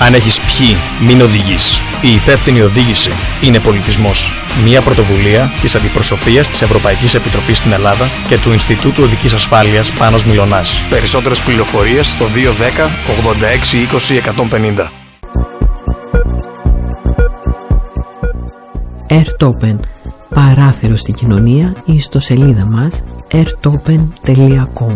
Αν έχεις πιει, μην οδηγείς. Η υπεύθυνη οδήγηση είναι πολιτισμός. Μια πρωτοβουλία της Αντιπροσωπείας της Ευρωπαϊκής Επιτροπής στην Ελλάδα και του Ινστιτούτου Οδικής Ασφάλειας Πάνος Μιλωνάς. Περισσότερες πληροφορίες στο 210 86 20 150. Airtopen. Παράθυρο στην κοινωνία ή στο σελίδα μας airtopen.com.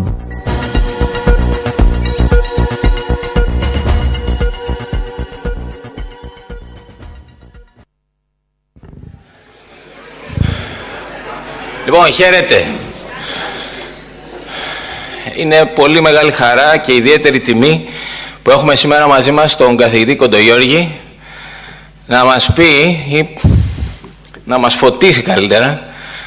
Λοιπόν, χαίρετε. Είναι πολύ μεγάλη χαρά και ιδιαίτερη τιμή που έχουμε σήμερα μαζί μας τον καθηγητή Κοντογιώργη να μας πει ή να μας φωτίσει καλύτερα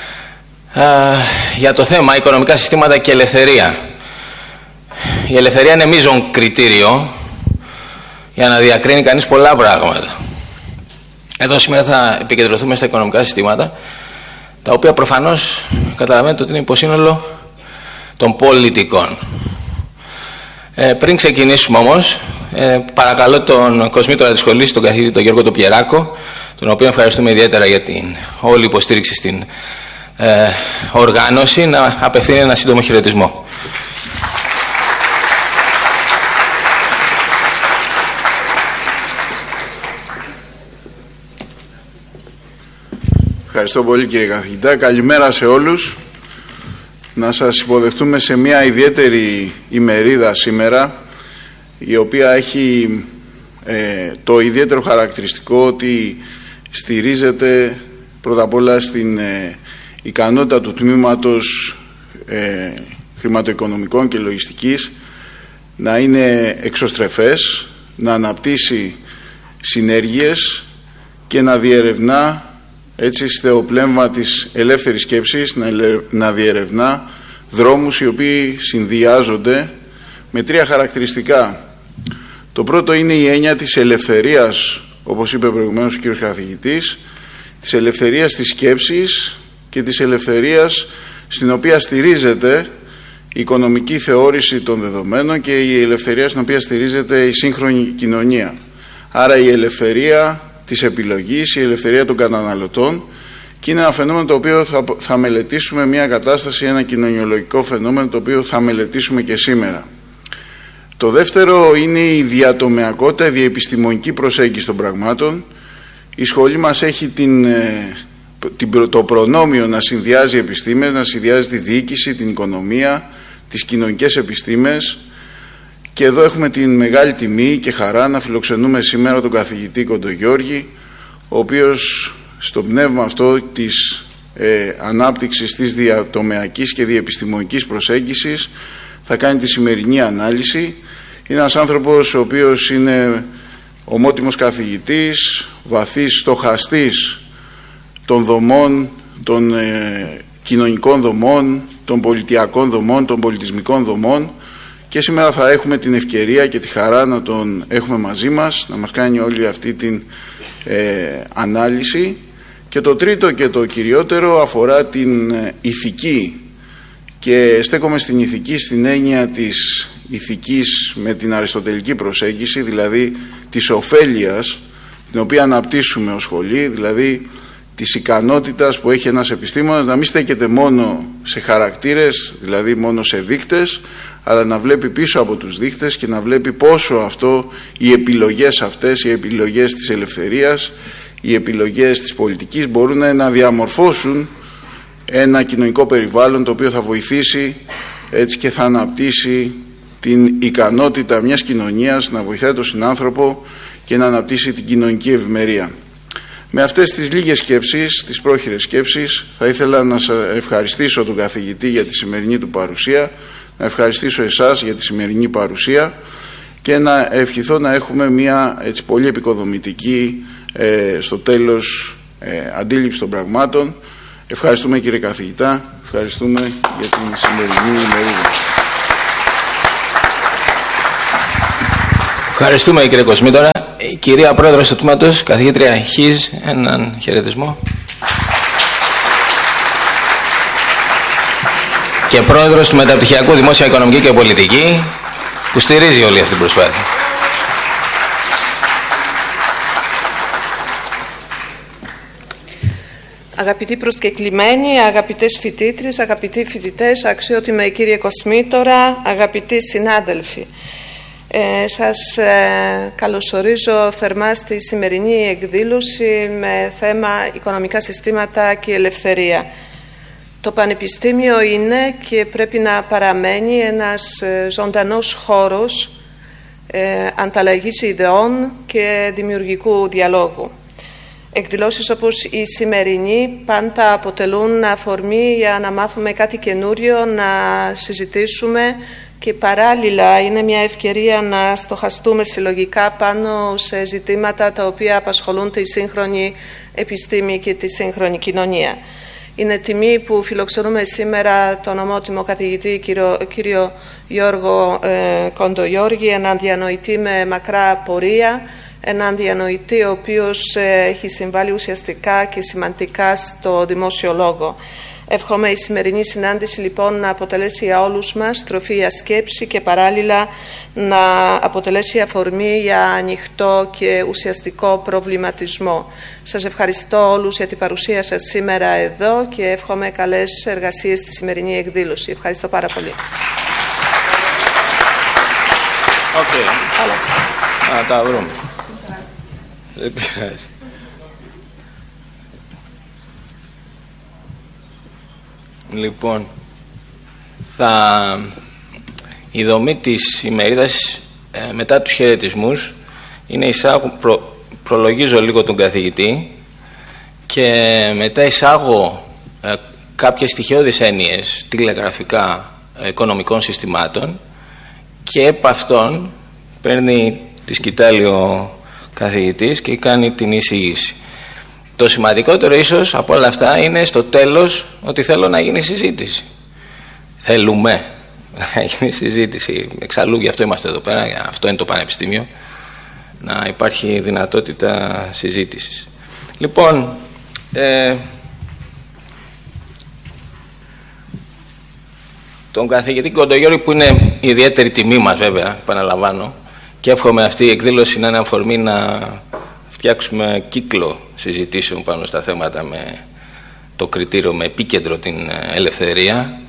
για το θέμα οικονομικά συστήματα και ελευθερία. Η ελευθερία είναι μείζον κριτήριο για να διακρίνει κανείς πολλά πράγματα. Εδώ σήμερα θα επικεντρωθούμε στα οικονομικά συστήματα, τα οποία προφανώς καταλαβαίνετε ότι είναι υποσύνολο των πολιτικών. Πριν ξεκινήσουμε όμως, παρακαλώ τον κοσμήτωρα της σχολής, τον καθηγητή τον Γιώργο τον Πιεράκο, τον οποίο ευχαριστούμε ιδιαίτερα για την όλη υποστήριξη στην οργάνωση, να απευθύνει ένα σύντομο χαιρετισμό. Ευχαριστώ πολύ κύριε καθηγητά. Καλημέρα σε όλους. Να σας υποδεχτούμε σε μια ιδιαίτερη ημερίδα σήμερα, η οποία έχει το ιδιαίτερο χαρακτηριστικό ότι στηρίζεται πρώτα απ' όλα στην ικανότητα του τμήματος χρηματοοικονομικών και λογιστικής να είναι εξωστρεφές, να αναπτύσσει συνέργειες και να διερευνά, έτσι στο πνεύμα της ελεύθερης σκέψης, να διερευνά δρόμους οι οποίοι συνδυάζονται με τρία χαρακτηριστικά. Το πρώτο είναι η έννοια της ελευθερίας, όπως είπε προηγουμένως ο κύριος καθηγητής, της ελευθερίας της σκέψης και της ελευθερίας στην οποία στηρίζεται η οικονομική θεώρηση των δεδομένων και η ελευθερία στην οποία στηρίζεται η σύγχρονη κοινωνία. Άρα η ελευθερία της επιλογής, η ελευθερία των καταναλωτών, και είναι ένα φαινόμενο το οποίο θα μελετήσουμε, μια κατάσταση, ένα κοινωνιολογικό φαινόμενο το οποίο θα μελετήσουμε και σήμερα. Το δεύτερο είναι η διατομεακότητα, η διεπιστημονική προσέγγιση των πραγμάτων. Η σχολή μας έχει το προνόμιο να συνδυάζει επιστήμες, να συνδυάζει τη διοίκηση, την οικονομία, τις κοινωνικές επιστήμες, και εδώ έχουμε την μεγάλη τιμή και χαρά να φιλοξενούμε σήμερα τον καθηγητή Κοντογιώργη, ο οποίος στο πνεύμα αυτό της ανάπτυξης της διατομεακής και διεπιστημονικής προσέγγισης θα κάνει τη σημερινή ανάλυση. Είναι ένας άνθρωπος ο οποίος είναι ομότιμος καθηγητής, βαθύς στοχαστής των δομών, των κοινωνικών δομών, των πολιτιακών δομών, των πολιτισμικών δομών, και σήμερα θα έχουμε την ευκαιρία και τη χαρά να τον έχουμε μαζί μας, να μας κάνει όλη αυτή την ανάλυση. Και το τρίτο και το κυριότερο αφορά την ηθική, και στέκομαι στην ηθική στην έννοια της ηθικής με την αριστοτελική προσέγγιση, δηλαδή της ωφέλειας την οποία αναπτύσσουμε ως σχολή, δηλαδή της ικανότητας που έχει ένας επιστήμονας να μην στέκεται μόνο σε χαρακτήρες, δηλαδή μόνο σε δείκτες, αλλά να βλέπει πίσω από τους δείκτες και να βλέπει πόσο αυτό, οι επιλογές αυτές, οι επιλογές της ελευθερίας, οι επιλογές της πολιτικής μπορούν να διαμορφώσουν ένα κοινωνικό περιβάλλον το οποίο θα βοηθήσει, έτσι, και θα αναπτύσσει την ικανότητα μιας κοινωνίας να βοηθάει τον συνάνθρωπο και να αναπτύσσει την κοινωνική ευημερία. Με αυτές τις λίγες σκέψεις, τις πρόχειρες σκέψεις, θα ήθελα να σας ευχαριστήσω τον καθηγητή για τη σημερινή του παρουσία, να ευχαριστήσω εσάς για τη σημερινή παρουσία και να ευχηθώ να έχουμε μια, έτσι, πολύ επικοδομητική στο τέλος αντίληψη των πραγμάτων. Ευχαριστούμε κύριε καθηγητά, ευχαριστούμε για την σημερινή ημερίδα. Ευχαριστούμε κύριε Κοσμήτωρα. Η κυρία Πρόεδρος του Τμήματος, καθηγήτρια Χίζ, έναν χαιρετισμό. Και Πρόεδρος του Μεταπτυχιακού Δημόσια Οικονομική και Πολιτική, που στηρίζει όλη αυτή την προσπάθεια. Αγαπητοί προσκεκλημένοι, αγαπητές φοιτήτριες, αγαπητοί φοιτητές, αξιότιμε κύριε Κοσμήτορα, αγαπητοί συνάδελφοι. Σας καλωσορίζω θερμά στη σημερινή εκδήλωση με θέμα οικονομικά συστήματα και ελευθερία. Το Πανεπιστήμιο είναι και πρέπει να παραμένει ένας ζωντανός χώρος ανταλλαγής ιδεών και δημιουργικού διαλόγου. Εκδηλώσεις όπως η σημερινή πάντα αποτελούν αφορμή για να μάθουμε κάτι καινούριο, να συζητήσουμε και παράλληλα είναι μια ευκαιρία να στοχαστούμε συλλογικά πάνω σε ζητήματα τα οποία απασχολούν τη σύγχρονη επιστήμη και τη σύγχρονη κοινωνία. Είναι τιμή που φιλοξενούμε σήμερα τον ομότιμο καθηγητή κύριο Γιώργο Κοντογιώργη, έναν διανοητή με μακρά πορεία, έναν διανοητή ο οποίος έχει συμβάλει ουσιαστικά και σημαντικά στο δημόσιο λόγο. Εύχομαι η σημερινή συνάντηση λοιπόν να αποτελέσει για όλους μας τροφή για σκέψη και παράλληλα να αποτελέσει αφορμή για ανοιχτό και ουσιαστικό προβληματισμό. Σας ευχαριστώ όλους για την παρουσία σας σήμερα εδώ και εύχομαι καλές εργασίες στη σημερινή εκδήλωση. Ευχαριστώ πάρα πολύ. Να τα βρούμε. Δεν πειράζει. Λοιπόν, η δομή της ημερίδας μετά τους χαιρετισμούς είναι προλογίζω λίγο τον καθηγητή και μετά εισάγω κάποιες στοιχειώδεις έννοιες τηλεγραφικά οικονομικών συστημάτων και επ' αυτόν παίρνει τη σκητάλη ο καθηγητής και κάνει την εισήγηση. Το σημαντικότερο ίσως από όλα αυτά είναι στο τέλος ότι θέλω να γίνει συζήτηση. Θέλουμε να γίνει συζήτηση. Εξαλλού γι' αυτό είμαστε εδώ πέρα, αυτό είναι το Πανεπιστήμιο, να υπάρχει δυνατότητα συζήτησης. Λοιπόν, τον καθηγητή Κοντογιώργη που είναι ιδιαίτερη τιμή μας βέβαια, επαναλαμβάνω, και εύχομαι αυτή η εκδήλωση να είναι αφορμή να φτιάξουμε κύκλο συζητήσεων πάνω στα θέματα με το κριτήριο, με επίκεντρο την ελευθερία.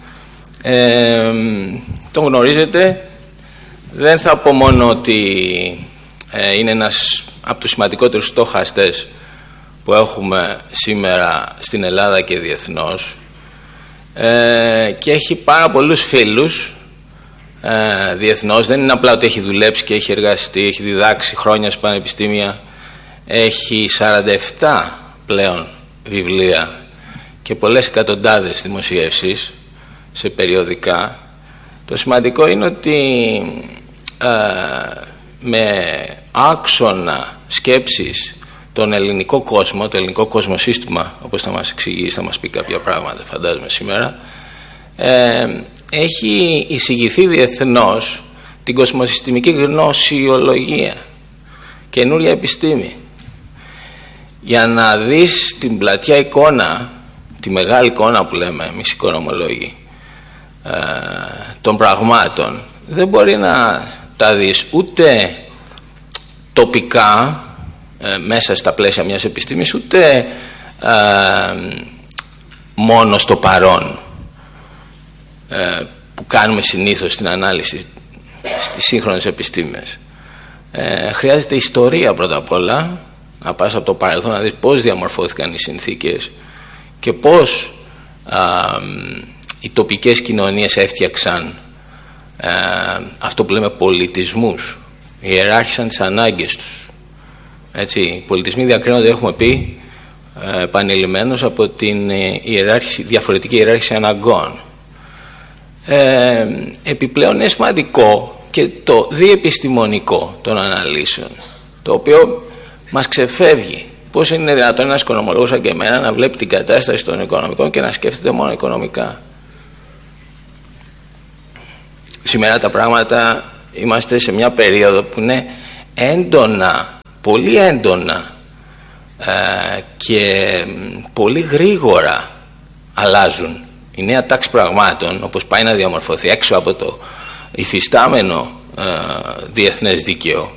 Τον γνωρίζετε. Δεν θα πω μόνο ότι είναι ένας από τους σημαντικότερους στόχαστες που έχουμε σήμερα στην Ελλάδα και διεθνώς και έχει πάρα πολλούς φίλους διεθνώς. Δεν είναι απλά ότι έχει δουλέψει και έχει εργαστεί, έχει διδάξει χρόνια σε πανεπιστήμια. Έχει 47 πλέον βιβλία και πολλές εκατοντάδες δημοσιεύσεις σε περιοδικά. Το σημαντικό είναι ότι με άξονα σκέψης τον ελληνικό κόσμο, το ελληνικό κοσμοσύστημα, όπως θα μας εξηγήσει, θα μας πει κάποια πράγματα φαντάζομαι σήμερα, έχει εισηγηθεί διεθνώς την κοσμοσυστημική γνωσιολογία, καινούρια επιστήμη. Για να δεις την πλατιά εικόνα, τη μεγάλη εικόνα που λέμε εμείς οικονομολόγοι, των πραγμάτων, δεν μπορεί να τα δεις ούτε τοπικά μέσα στα πλαίσια μιας επιστήμης, ούτε μόνο στο παρόν που κάνουμε συνήθως την ανάλυση στις σύγχρονες επιστήμες. Χρειάζεται ιστορία πρώτα απ' όλα, να πας από το παρελθόν να δεις πώς διαμορφώθηκαν οι συνθήκες και πώς οι τοπικές κοινωνίες έφτιαξαν αυτό που λέμε πολιτισμούς, ιεράρχησαν τις ανάγκες τους. Έτσι, οι πολιτισμοί διακρίνονται, έχουμε πει επανειλημμένως, από την διαφορετική ιεράρχηση αναγκών. Επιπλέον είναι σημαντικό και το διεπιστημονικό των αναλύσεων, το οποίο μας ξεφεύγει. Πώς είναι δυνατόν ένας οικονομολόγος σαν και εμένα να βλέπει την κατάσταση των οικονομικών και να σκέφτεται μόνο οικονομικά? Σήμερα τα πράγματα, είμαστε σε μια περίοδο που είναι έντονα, πολύ έντονα και πολύ γρήγορα αλλάζουν. Η νέα τάξη πραγμάτων, όπως πάει να διαμορφωθεί έξω από το υφιστάμενο διεθνές δίκαιο,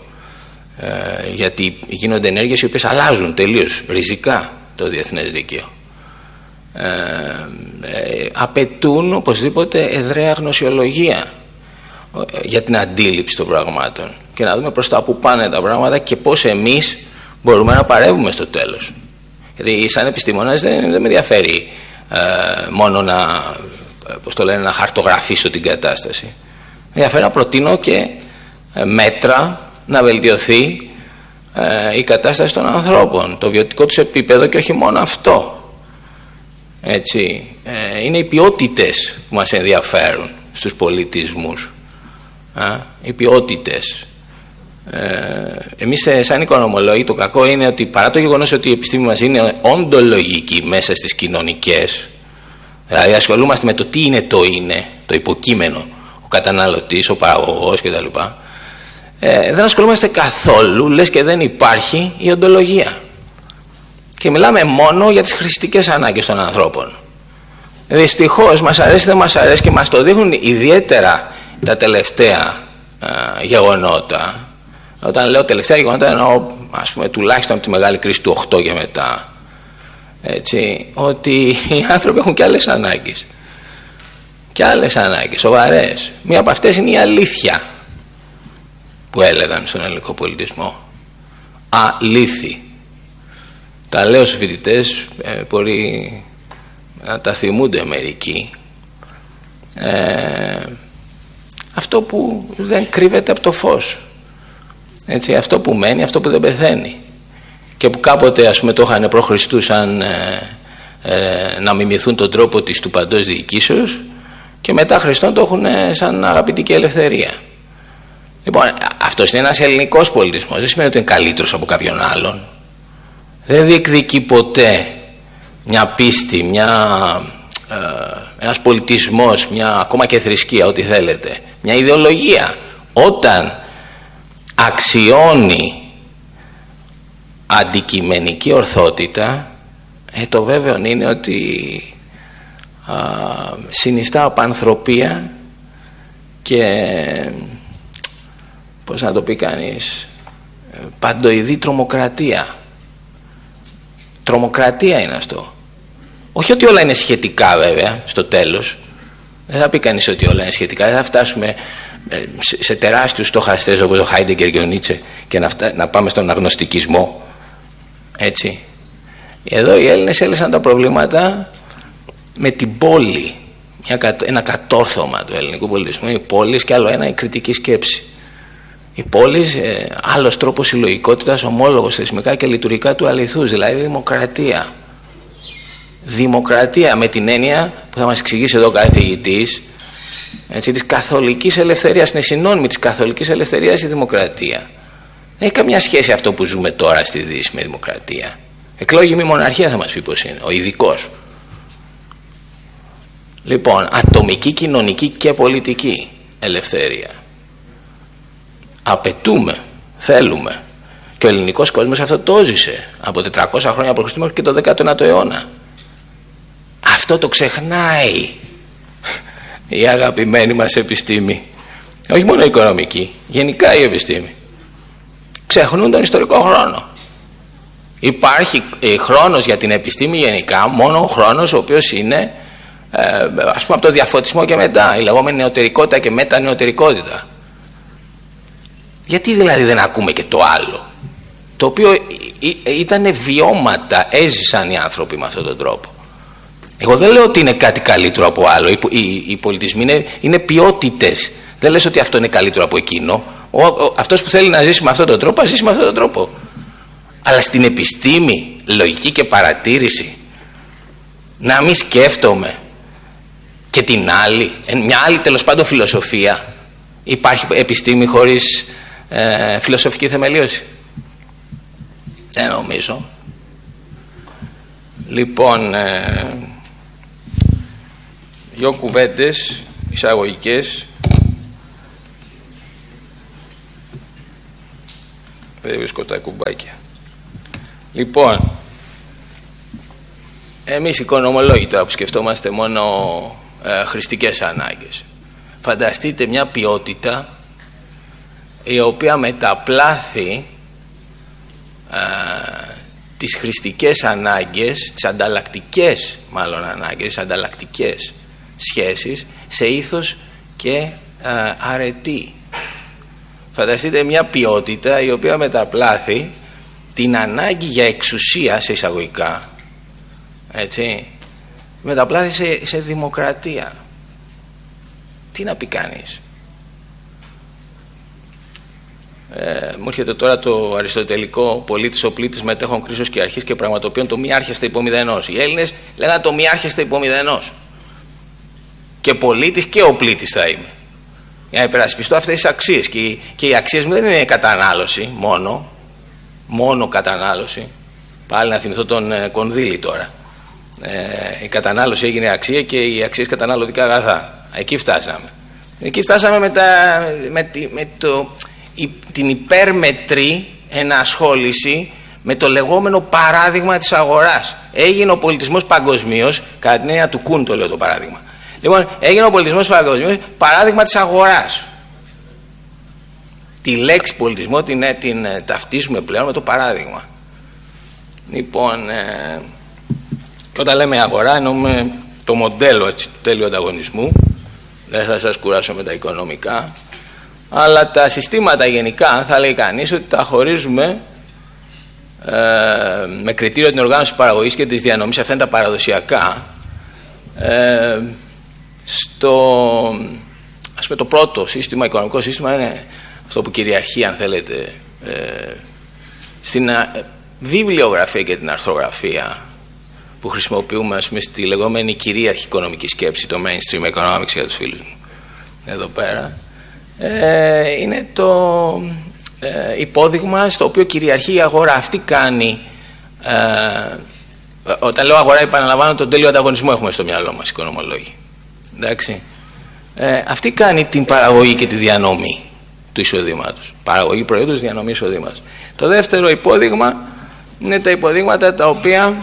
γιατί γίνονται ενέργειες οι οποίες αλλάζουν τελείως ριζικά το διεθνές δίκαιο. απαιτούν οπωσδήποτε εδραία γνωσιολογία για την αντίληψη των πραγμάτων και να δούμε προς τα που πάνε τα πράγματα και πώς εμείς μπορούμε να παρεύουμε στο τέλος. Γιατί σαν επιστήμονας δεν με ενδιαφέρει μόνο να χαρτογραφήσω την κατάσταση. Με ενδιαφέρει να προτείνω και μέτρα να βελτιωθεί η κατάσταση των ανθρώπων, το βιωτικό τους επίπεδο, και όχι μόνο αυτό. Έτσι, είναι οι ποιότητες που μας ενδιαφέρουν στους πολιτισμούς. Οι ποιότητες. Εμείς σαν οικονομολόγοι, το κακό είναι ότι παρά το γεγονός ότι η επιστήμη μας είναι οντολογική μέσα στις κοινωνικές, δηλαδή ασχολούμαστε με το τι είναι το υποκείμενο, ο καταναλωτής, ο παραγωγός κτλ., δεν ασχολούμαστε καθόλου, λες και δεν υπάρχει η οντολογία. Και μιλάμε μόνο για τις χρηστικές ανάγκες των ανθρώπων. Δυστυχώς, μας αρέσει δεν μας αρέσει, και μας το δείχνουν ιδιαίτερα τα τελευταία γεγονότα. Όταν λέω τελευταία γεγονότα εννοώ, ας πούμε, τουλάχιστον από τη μεγάλη κρίση του 8 και μετά. Έτσι, ότι οι άνθρωποι έχουν και άλλες ανάγκες. Και άλλες ανάγκες, σοβαρές. Μία από αυτές είναι η αλήθεια που έλεγαν στον ελληνικό πολιτισμό. Αλήθη. Τα λέω στους φοιτητές, μπορεί να τα θυμούνται μερικοί. Αυτό που δεν κρύβεται από το φως. Έτσι, αυτό που μένει, αυτό που δεν πεθαίνει. Και που κάποτε, ας πούμε, το είχαν προ Χριστού σαν να μιμηθούν τον τρόπο της του παντός διοικήσεως, και μετά Χριστόν το έχουν σαν αγαπητική ελευθερία. Λοιπόν, αυτός είναι ένας ελληνικός πολιτισμός. Δεν σημαίνει ότι είναι καλύτερος από κάποιον άλλον. Δεν διεκδικεί ποτέ μια πίστη, ένας πολιτισμός, ακόμα και θρησκεία, ό,τι θέλετε, μια ιδεολογία, όταν αξιώνει αντικειμενική ορθότητα, το βέβαιο είναι ότι συνιστά απανθρωπία και, πώς να το πει κανείς, παντοειδή τρομοκρατία. Τρομοκρατία είναι αυτό. Όχι ότι όλα είναι σχετικά, βέβαια, στο τέλος. Δεν θα πει κανείς ότι όλα είναι σχετικά. Δεν θα φτάσουμε σε τεράστιους στοχαστές όπως ο Χάιντεγκερ και ο Νίτσε και να πάμε στον αγνωστικισμό. Έτσι. Εδώ οι Έλληνες έλυσαν τα προβλήματα με την πόλη. Ένα κατόρθωμα του ελληνικού πολιτισμού είναι η πόλη, και άλλο ένα η κριτική σκέψη. Η πόλη, άλλος τρόπος συλλογικότητας, ομόλογος θεσμικά και λειτουργικά του αληθούς, δηλαδή δημοκρατία. Δημοκρατία με την έννοια που θα μας εξηγήσει εδώ κάθε ηγητής, της καθολικής ελευθερίας. Είναι συνώνυμη της καθολικής ελευθερίας η δημοκρατία. Δεν έχει καμιά σχέση αυτό που ζούμε τώρα στη Δύση με δημοκρατία. Εκλόγιμη μοναρχία θα μας πει πως είναι, ο ειδικός. Λοιπόν, ατομική, κοινωνική και πολιτική ελευθερία. Απαιτούμε, θέλουμε. Και ο ελληνικός κόσμος αυτό το έζησε από 400 χρόνια π.Χ. και το 19ο αιώνα. Αυτό το ξεχνάει η αγαπημένη μας επιστήμη. Όχι μόνο η οικονομική, γενικά η επιστήμη. Ξεχνούν τον ιστορικό χρόνο. Υπάρχει χρόνος για την επιστήμη γενικά, μόνο ο χρόνος ο οποίος είναι, ας πούμε, από το διαφωτισμό και μετά, η λεγόμενη νεωτερικότητα και μετανεωτερικότητα. Γιατί δηλαδή δεν ακούμε και το άλλο, το οποίο ήταν βιώματα, έζησαν οι άνθρωποι με αυτόν τον τρόπο. Εγώ δεν λέω ότι είναι κάτι καλύτερο από άλλο. Οι πολιτισμοί είναι ποιότητες. Δεν λες ότι αυτό είναι καλύτερο από εκείνο. Αυτός που θέλει να ζήσει με αυτόν τον τρόπο, θα ζήσει με αυτόν τον τρόπο. Αλλά στην επιστήμη, λογική και παρατήρηση, να μην σκέφτομαι και την άλλη, μια άλλη τέλος πάντων φιλοσοφία. Υπάρχει επιστήμη χωρίς φιλοσοφική θεμελίωση? Δεν νομίζω. Λοιπόν, δύο κουβέντες εισαγωγικές. Δεν βρίσκω τα κουμπάκια. Λοιπόν, εμείς οικονομολόγοι τώρα που σκεφτόμαστε μόνο χρηστικές ανάγκες, φανταστείτε μια ποιότητα η οποία μεταπλάθει τις χρηστικές ανάγκες, τις ανταλλακτικές μάλλον ανάγκες, τις ανταλλακτικές σχέσεις σε ήθος και αρετή. Φανταστείτε μια ποιότητα η οποία μεταπλάθει την ανάγκη για εξουσία σε εισαγωγικά, έτσι, μεταπλάθει σε δημοκρατία. Τι να πει κανείς. Μου έρχεται τώρα το αριστοτελικό πολίτης ο πλήτης μετέχων κρίσεως και αρχής και πραγματοποιών το μη άρχεστε υπό μηδενός. Οι Έλληνες λέγανε το μη άρχεστε υπό μηδενός. Και πολίτης και ο πλήτης θα είμαι. Για να υπερασπιστώ αυτές τις αξίες. Και οι αξίες μου δεν είναι κατανάλωση μόνο κατανάλωση. Πάλι να θυμηθώ τον Κονδύλη τώρα. Η κατανάλωση έγινε αξία και οι αξίες καταναλωτικά αγαθά. Εκεί φτάσαμε. Εκεί φτάσαμε την υπέρμετρη ενασχόληση με το λεγόμενο παράδειγμα της αγοράς. Έγινε ο πολιτισμός παγκοσμίως, κατά την έννοια του Κουν το λέω το παράδειγμα. Λοιπόν, έγινε ο πολιτισμός παγκοσμίως παράδειγμα της αγοράς. Τη λέξη πολιτισμό την ταυτίζουμε πλέον με το παράδειγμα. Λοιπόν, και όταν λέμε αγορά εννοούμε το μοντέλο του τέλειου ανταγωνισμού. Δεν θα σας κουράσω με τα οικονομικά. Αλλά τα συστήματα γενικά θα λέει κανείς ότι τα χωρίζουμε με κριτήριο την οργάνωση της παραγωγής και της διανομής. Αυτά είναι τα παραδοσιακά. Ας πούμε το πρώτο σύστημα, οικονομικό σύστημα, είναι αυτό που κυριαρχεί, αν θέλετε, στην βιβλιογραφία και την αρθρογραφία που χρησιμοποιούμε, ας πούμε, στη λεγόμενη κυρίαρχη οικονομική σκέψη, το mainstream economics για τους φίλους μου εδώ πέρα. Είναι το υπόδειγμα στο οποίο κυριαρχεί η αγορά. Αυτή κάνει, όταν λέω αγορά επαναλαμβάνω τον τέλειο ανταγωνισμό έχουμε στο μυαλό μας οικονομολόγοι, εντάξει. Αυτή κάνει την παραγωγή και τη διανομή του εισοδήματος, παραγωγή προϊόντος, διανομή εισοδήματος. Το δεύτερο υπόδειγμα είναι τα υποδείγματα τα οποία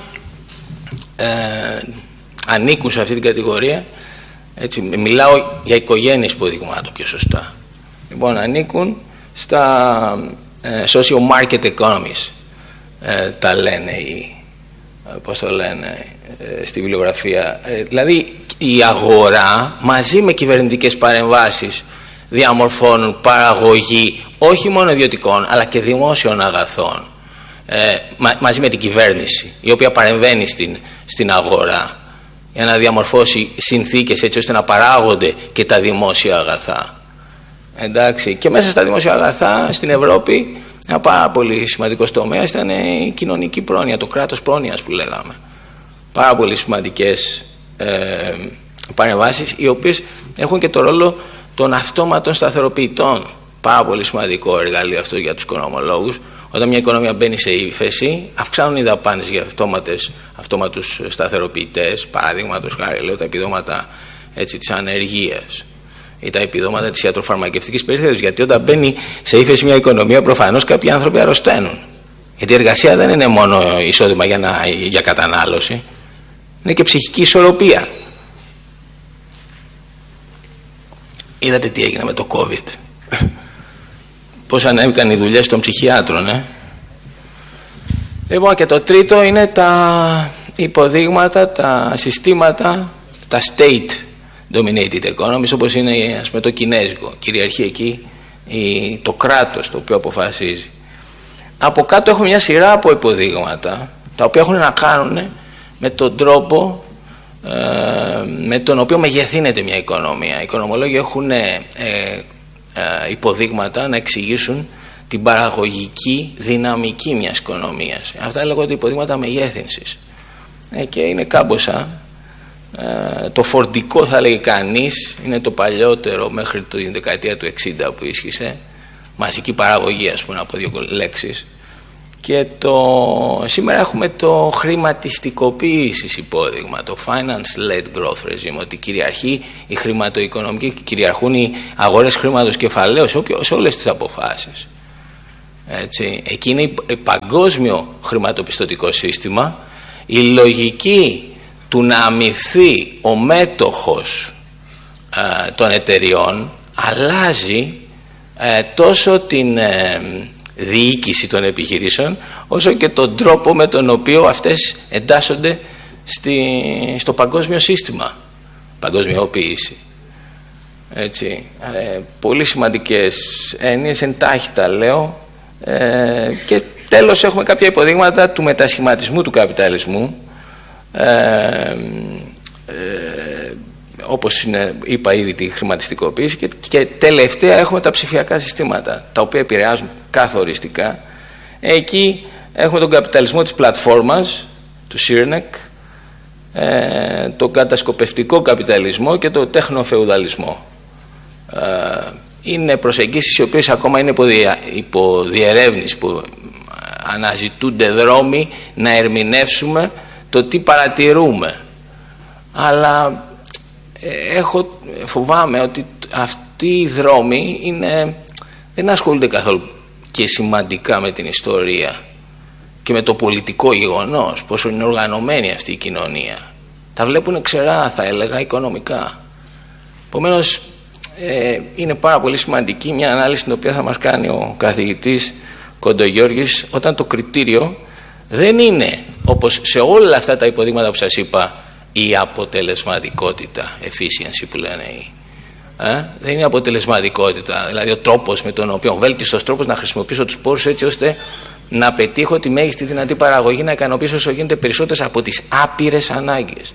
ανήκουν σε αυτή την κατηγορία. Έτσι, μιλάω για οικογένειες υποδειγμάτων πιο σωστά. Λοιπόν, ανήκουν στα social market economies, τα λένε πώς το λένε στη βιβλιογραφία. Δηλαδή η αγορά μαζί με κυβερνητικές παρεμβάσεις διαμορφώνουν παραγωγή όχι μόνο ιδιωτικών αλλά και δημόσιων αγαθών, μαζί με την κυβέρνηση η οποία παρεμβαίνει στην αγορά για να διαμορφώσει συνθήκες έτσι ώστε να παράγονται και τα δημόσια αγαθά. Εντάξει, και μέσα στα δημόσια αγαθά στην Ευρώπη ένα πάρα πολύ σημαντικός τομέας ήταν η κοινωνική πρόνοια, το κράτος πρόνοιας που λέγαμε. Πάρα πολύ σημαντικές παρεμβάσεις οι οποίες έχουν και το ρόλο των αυτόματων σταθεροποιητών. Πάρα πολύ σημαντικό εργαλείο αυτό για τους οικονομολόγους. Όταν μια οικονομία μπαίνει σε ύφεση, αυξάνουν οι δαπάνες για αυτόματους σταθεροποιητές. Παραδείγματος χάρη, λέω τα επιδόματα της ανεργίας ή τα επιδόματα της ιατροφαρμακευτικής περίθαλψης. Γιατί όταν μπαίνει σε ύφεση μια οικονομία, προφανώς κάποιοι άνθρωποι αρρωσταίνουν. Γιατί η εργασία δεν είναι μόνο εισόδημα για κατανάλωση, είναι και ψυχική ισορροπία. Είδατε τι έγινε με το COVID. Πώς ανέβηκαν οι δουλειές των ψυχιάτρων. Λοιπόν, και το τρίτο είναι τα υποδείγματα, τα συστήματα, τα state dominated economies, όπως είναι, ας πούμε, το κινέζικο. Κυριαρχεί εκεί το κράτος το οποίο αποφασίζει. Από κάτω έχουμε μια σειρά από υποδείγματα τα οποία έχουν να κάνουν με τον τρόπο με τον οποίο μεγεθύνεται μια οικονομία. Οι οικονομολόγοι έχουν υποδείγματα να εξηγήσουν την παραγωγική δυναμική μιας οικονομίας. Αυτά λέγονται υποδείγματα μεγέθυνσης. Και είναι κάμποσα. Το φορντικό, θα λέγει κανείς, είναι το παλιότερο μέχρι την δεκαετία του 60 που ίσχυσε. Μαζική παραγωγή, ας πούμε, από δύο λέξεις. Και σήμερα έχουμε το χρηματιστικοποίησης υπόδειγμα, το finance-led growth regime, ότι κυριαρχεί η χρηματοοικονομική, κυριαρχούν οι αγορές χρήματος κεφαλαίου σε όλες τις αποφάσεις. Έτσι. Εκεί είναι παγκόσμιο χρηματοπιστωτικό σύστημα. Η λογική του να αμοιφθεί ο μέτοχος των εταιριών αλλάζει τόσο την διοίκηση των επιχειρήσεων, όσο και τον τρόπο με τον οποίο αυτές εντάσσονται στο παγκόσμιο σύστημα, παγκοσμιοποίηση. Έτσι, πολύ σημαντικές έννοιες, εντάχει τα λέω, και τέλος έχουμε κάποια υποδείγματα του μετασχηματισμού του καπιταλισμού, όπως είπα ήδη τη χρηματιστικοποίηση, και τελευταία έχουμε τα ψηφιακά συστήματα, τα οποία επηρεάζουν καθοριστικά. Εκεί έχουμε τον καπιταλισμό της πλατφόρμας, του Σίρνεκ, τον κατασκοπευτικό καπιταλισμό και τον τεχνοφεουδαλισμό. Είναι προσεγγίσεις οι οποίες ακόμα είναι υπό διερεύνηση, που αναζητούνται δρόμοι να ερμηνεύσουμε το τι παρατηρούμε. Αλλά φοβάμαι ότι αυτοί οι δρόμοι δεν ασχολούνται καθόλου και σημαντικά με την ιστορία και με το πολιτικό γεγονός, πόσο είναι οργανωμένη αυτή η κοινωνία. Τα βλέπουν ξερά, θα έλεγα, οικονομικά. Επομένως, είναι πάρα πολύ σημαντική μια ανάλυση την οποία θα μας κάνει ο καθηγητής Κοντογιώργης, όταν το κριτήριο δεν είναι, όπως σε όλα αυτά τα υποδείγματα που σας είπα, η αποτελεσματικότητα, efficiency που λένε, δεν είναι αποτελεσματικότητα, δηλαδή ο τρόπος με τον οποίο, ο βέλτιστος τρόπος να χρησιμοποιήσω τους πόρους έτσι ώστε να πετύχω τη μέγιστη δυνατή παραγωγή, να ικανοποιήσω όσο γίνεται περισσότερες από τις άπειρες ανάγκες.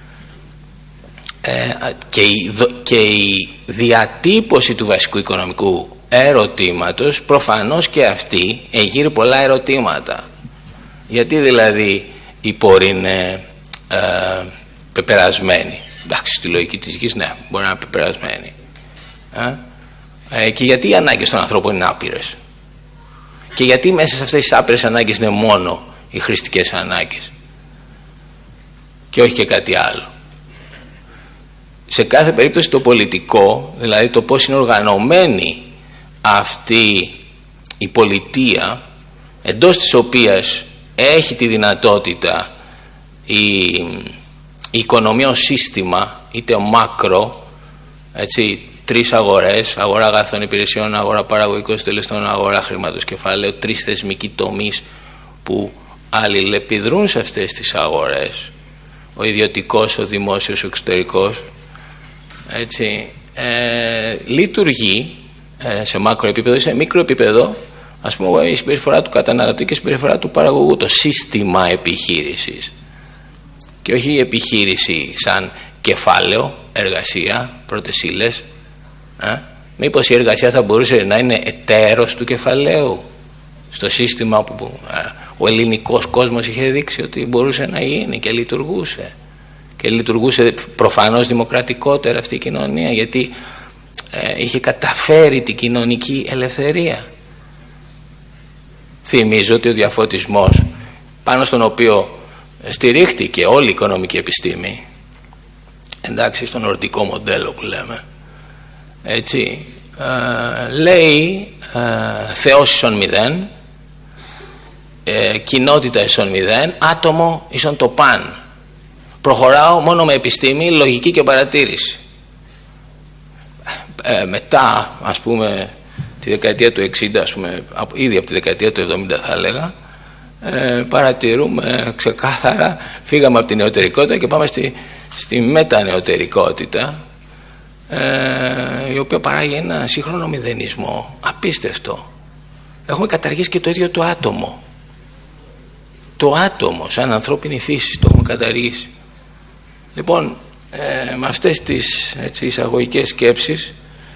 Και η διατύπωση του βασικού οικονομικού ερωτήματος, προφανώς και αυτή εγείρει πολλά ερωτήματα. Γιατί δηλαδή οι πόροι είναι πεπερασμένοι? Εντάξει, στη λογική της γης, ναι, μπορεί να είναι πεπερασμένοι. Και γιατί οι ανάγκες των ανθρώπων είναι άπειρες? Και γιατί μέσα σε αυτές τις άπειρες ανάγκες είναι μόνο οι χρηστικές ανάγκες και όχι και κάτι άλλο? Σε κάθε περίπτωση το πολιτικό, δηλαδή το πώς είναι οργανωμένη αυτή η πολιτεία, εντός της οποίας έχει τη δυνατότητα η οικονομία ως σύστημα, είτε μάκρο, έτσι, τρεις αγορές, αγορά αγαθών υπηρεσιών, αγορά παραγωγικών συντελεστών, αγορά χρήματος κεφαλαίου, τρεις θεσμικοί τομείς που αλληλεπιδρούν σε αυτές τις αγορές, ο ιδιωτικός, ο δημόσιος, ο εξωτερικός, έτσι, λειτουργεί σε μάκρο επίπεδο ή σε μικρό επίπεδο, ας πούμε, η συμπεριφορά του καταναλωτή και η συμπεριφορά του παραγωγού, το σύστημα επιχείρησης, και όχι η επιχείρηση σαν κεφάλαιο, εργασία, πρώτες ύλες. Μήπως η εργασία θα μπορούσε να είναι εταίρος του κεφαλαίου στο σύστημα που ο ελληνικός κόσμος είχε δείξει ότι μπορούσε να γίνει και λειτουργούσε? Και λειτουργούσε προφανώς δημοκρατικότερα αυτή η κοινωνία, γιατί είχε καταφέρει την κοινωνική ελευθερία. Θυμίζω ότι ο διαφωτισμός, πάνω στον οποίο στηρίχτηκε όλη η οικονομική επιστήμη, εντάξει, στο νορδικό μοντέλο που λέμε, έτσι, λέει Θεός ίσον μηδέν, κοινότητα ίσον μηδέν, άτομο ίσον το παν. Προχωράω μόνο με επιστήμη, λογική και παρατήρηση. Μετά, ας πούμε, τη δεκαετία του 60, ας πούμε, ήδη από τη δεκαετία του 70 θα έλεγα, παρατηρούμε ξεκάθαρα, φύγαμε από την νεωτερικότητα και πάμε στη μετανεωτερικότητα, η οποία παράγει ένα σύγχρονο μηδενισμό απίστευτο. Έχουμε καταργήσει και το ίδιο το άτομο. Το άτομο σαν ανθρώπινη φύση το έχουμε καταργήσει. Λοιπόν, με αυτές τις, έτσι, εισαγωγικές σκέψεις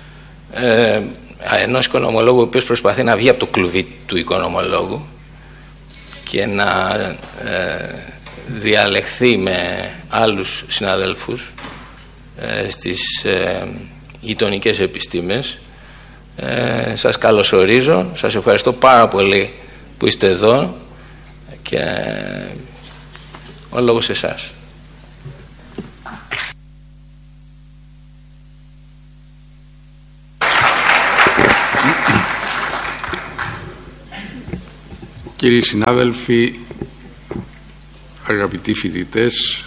ενός οικονομολόγου ο οποίος προσπαθεί να βγει από το κλουβί του οικονομολόγου και να διαλεχθεί με άλλους συναδέλφους στις γειτονικές επιστήμες, σας καλωσορίζω, σας ευχαριστώ πάρα πολύ που είστε εδώ και ο λόγος σε εσάς. Κύριοι συνάδελφοι, αγαπητοί φοιτητές,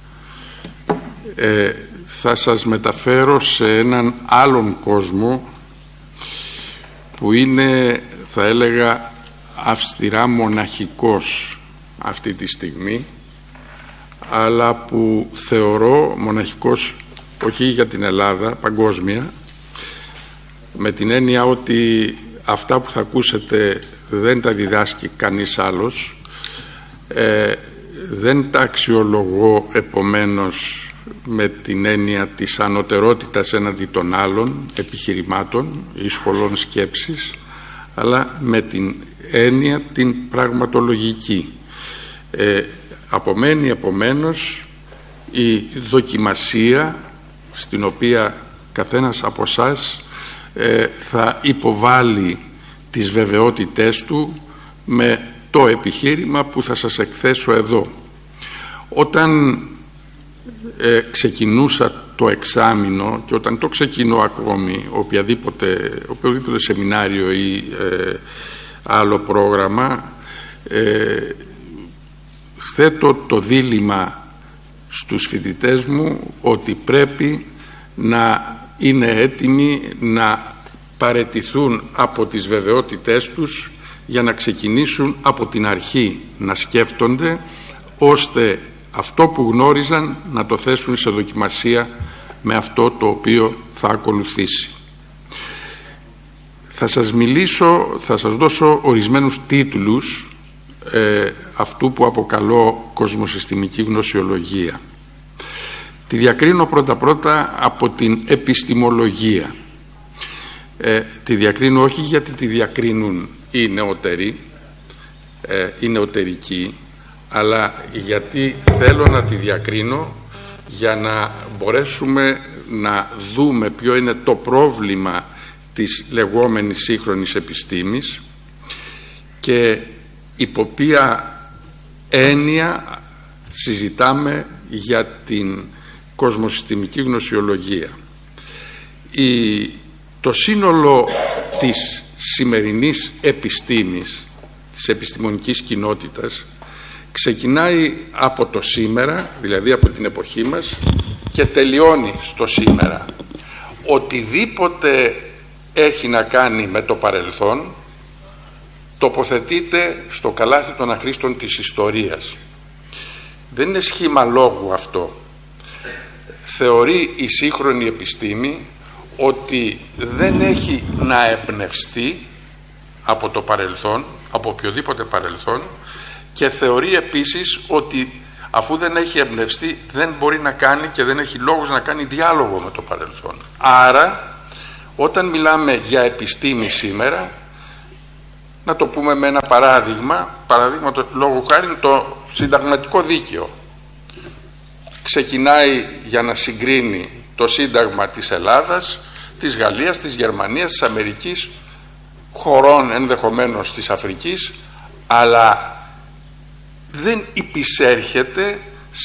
θα σας μεταφέρω σε έναν άλλον κόσμο που είναι, θα έλεγα, αυστηρά μοναχικός αυτή τη στιγμή, αλλά που θεωρώ μοναχικός όχι για την Ελλάδα, παγκόσμια, με την έννοια ότι αυτά που θα ακούσετε δεν τα διδάσκει κανείς άλλος, δεν τα αξιολογώ επομένως με την έννοια της ανωτερότητας έναντι των άλλων επιχειρημάτων ή σχολών σκέψης, αλλά με την έννοια την πραγματολογική. Απομένει επομένως η δοκιμασία στην οποία καθένας από εσάς θα υποβάλει τις βεβαιότητές του με το επιχείρημα που θα σας εκθέσω εδώ. Όταν ξεκινούσα το εξάμηνο και όταν το ξεκινώ ακόμη οποιοδήποτε σεμινάριο ή άλλο πρόγραμμα, θέτω το δίλημμα στους φοιτητές μου ότι πρέπει να είναι έτοιμοι να παραιτηθούν από τις βεβαιότητές τους για να ξεκινήσουν από την αρχή να σκέφτονται, ώστε αυτό που γνώριζαν να το θέσουν σε δοκιμασία με αυτό το οποίο θα ακολουθήσει. Θα σας δώσω ορισμένους τίτλους αυτού που αποκαλώ κοσμοσυστημική γνωσιολογία. Τη διακρίνω πρώτα από την επιστημολογία. Τη διακρίνω όχι γιατί τη διακρίνουν οι νεωτεροί, οι νεωτερικοί, αλλά γιατί θέλω να τη διακρίνω για να μπορέσουμε να δούμε ποιο είναι το πρόβλημα της λεγόμενης σύγχρονης επιστήμης και υπό ποια έννοια συζητάμε για την κοσμοσυστημική γνωσιολογία. Το σύνολο της σημερινής επιστήμης, της επιστημονικής κοινότητας, ξεκινάει από το σήμερα, δηλαδή από την εποχή μας, και τελειώνει στο σήμερα. Οτιδήποτε έχει να κάνει με το παρελθόν τοποθετείται στο καλάθι των αχρήστων της ιστορίας. Δεν είναι σχήμα λόγου αυτό. Θεωρεί η σύγχρονη επιστήμη ότι δεν έχει να εμπνευστεί από το παρελθόν, από οποιοδήποτε παρελθόν, και θεωρεί επίσης ότι αφού δεν έχει εμπνευστεί δεν μπορεί να κάνει και δεν έχει λόγους να κάνει διάλογο με το παρελθόν. Άρα όταν μιλάμε για επιστήμη σήμερα, να το πούμε με ένα παράδειγμα λόγου χάρη το συνταγματικό δίκαιο. Ξεκινάει για να συγκρίνει το σύνταγμα της Ελλάδας, της Γαλλίας, της Γερμανίας, της Αμερικής, χωρών ενδεχομένως της Αφρικής, αλλά δεν υπησέρχεται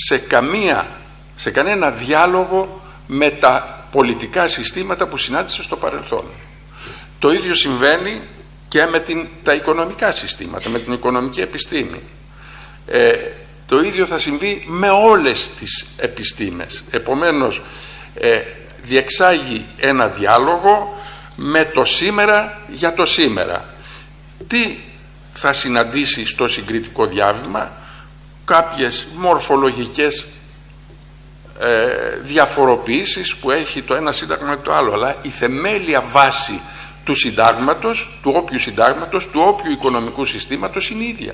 σε κανένα διάλογο με τα πολιτικά συστήματα που συνάντησε στο παρελθόν. Το ίδιο συμβαίνει και με τα οικονομικά συστήματα, με την οικονομική επιστήμη. Το ίδιο θα συμβεί με όλες τις επιστήμες. Επομένως, διεξάγει ένα διάλογο με το σήμερα για το σήμερα. Τι θα συναντήσει στο συγκριτικό διάβημα? Κάποιες μορφολογικές διαφοροποιήσεις που έχει το ένα σύνταγμα με το άλλο, αλλά η θεμέλια βάση του συντάγματος, του όποιου συντάγματος, του όποιου οικονομικού συστήματος είναι ίδια.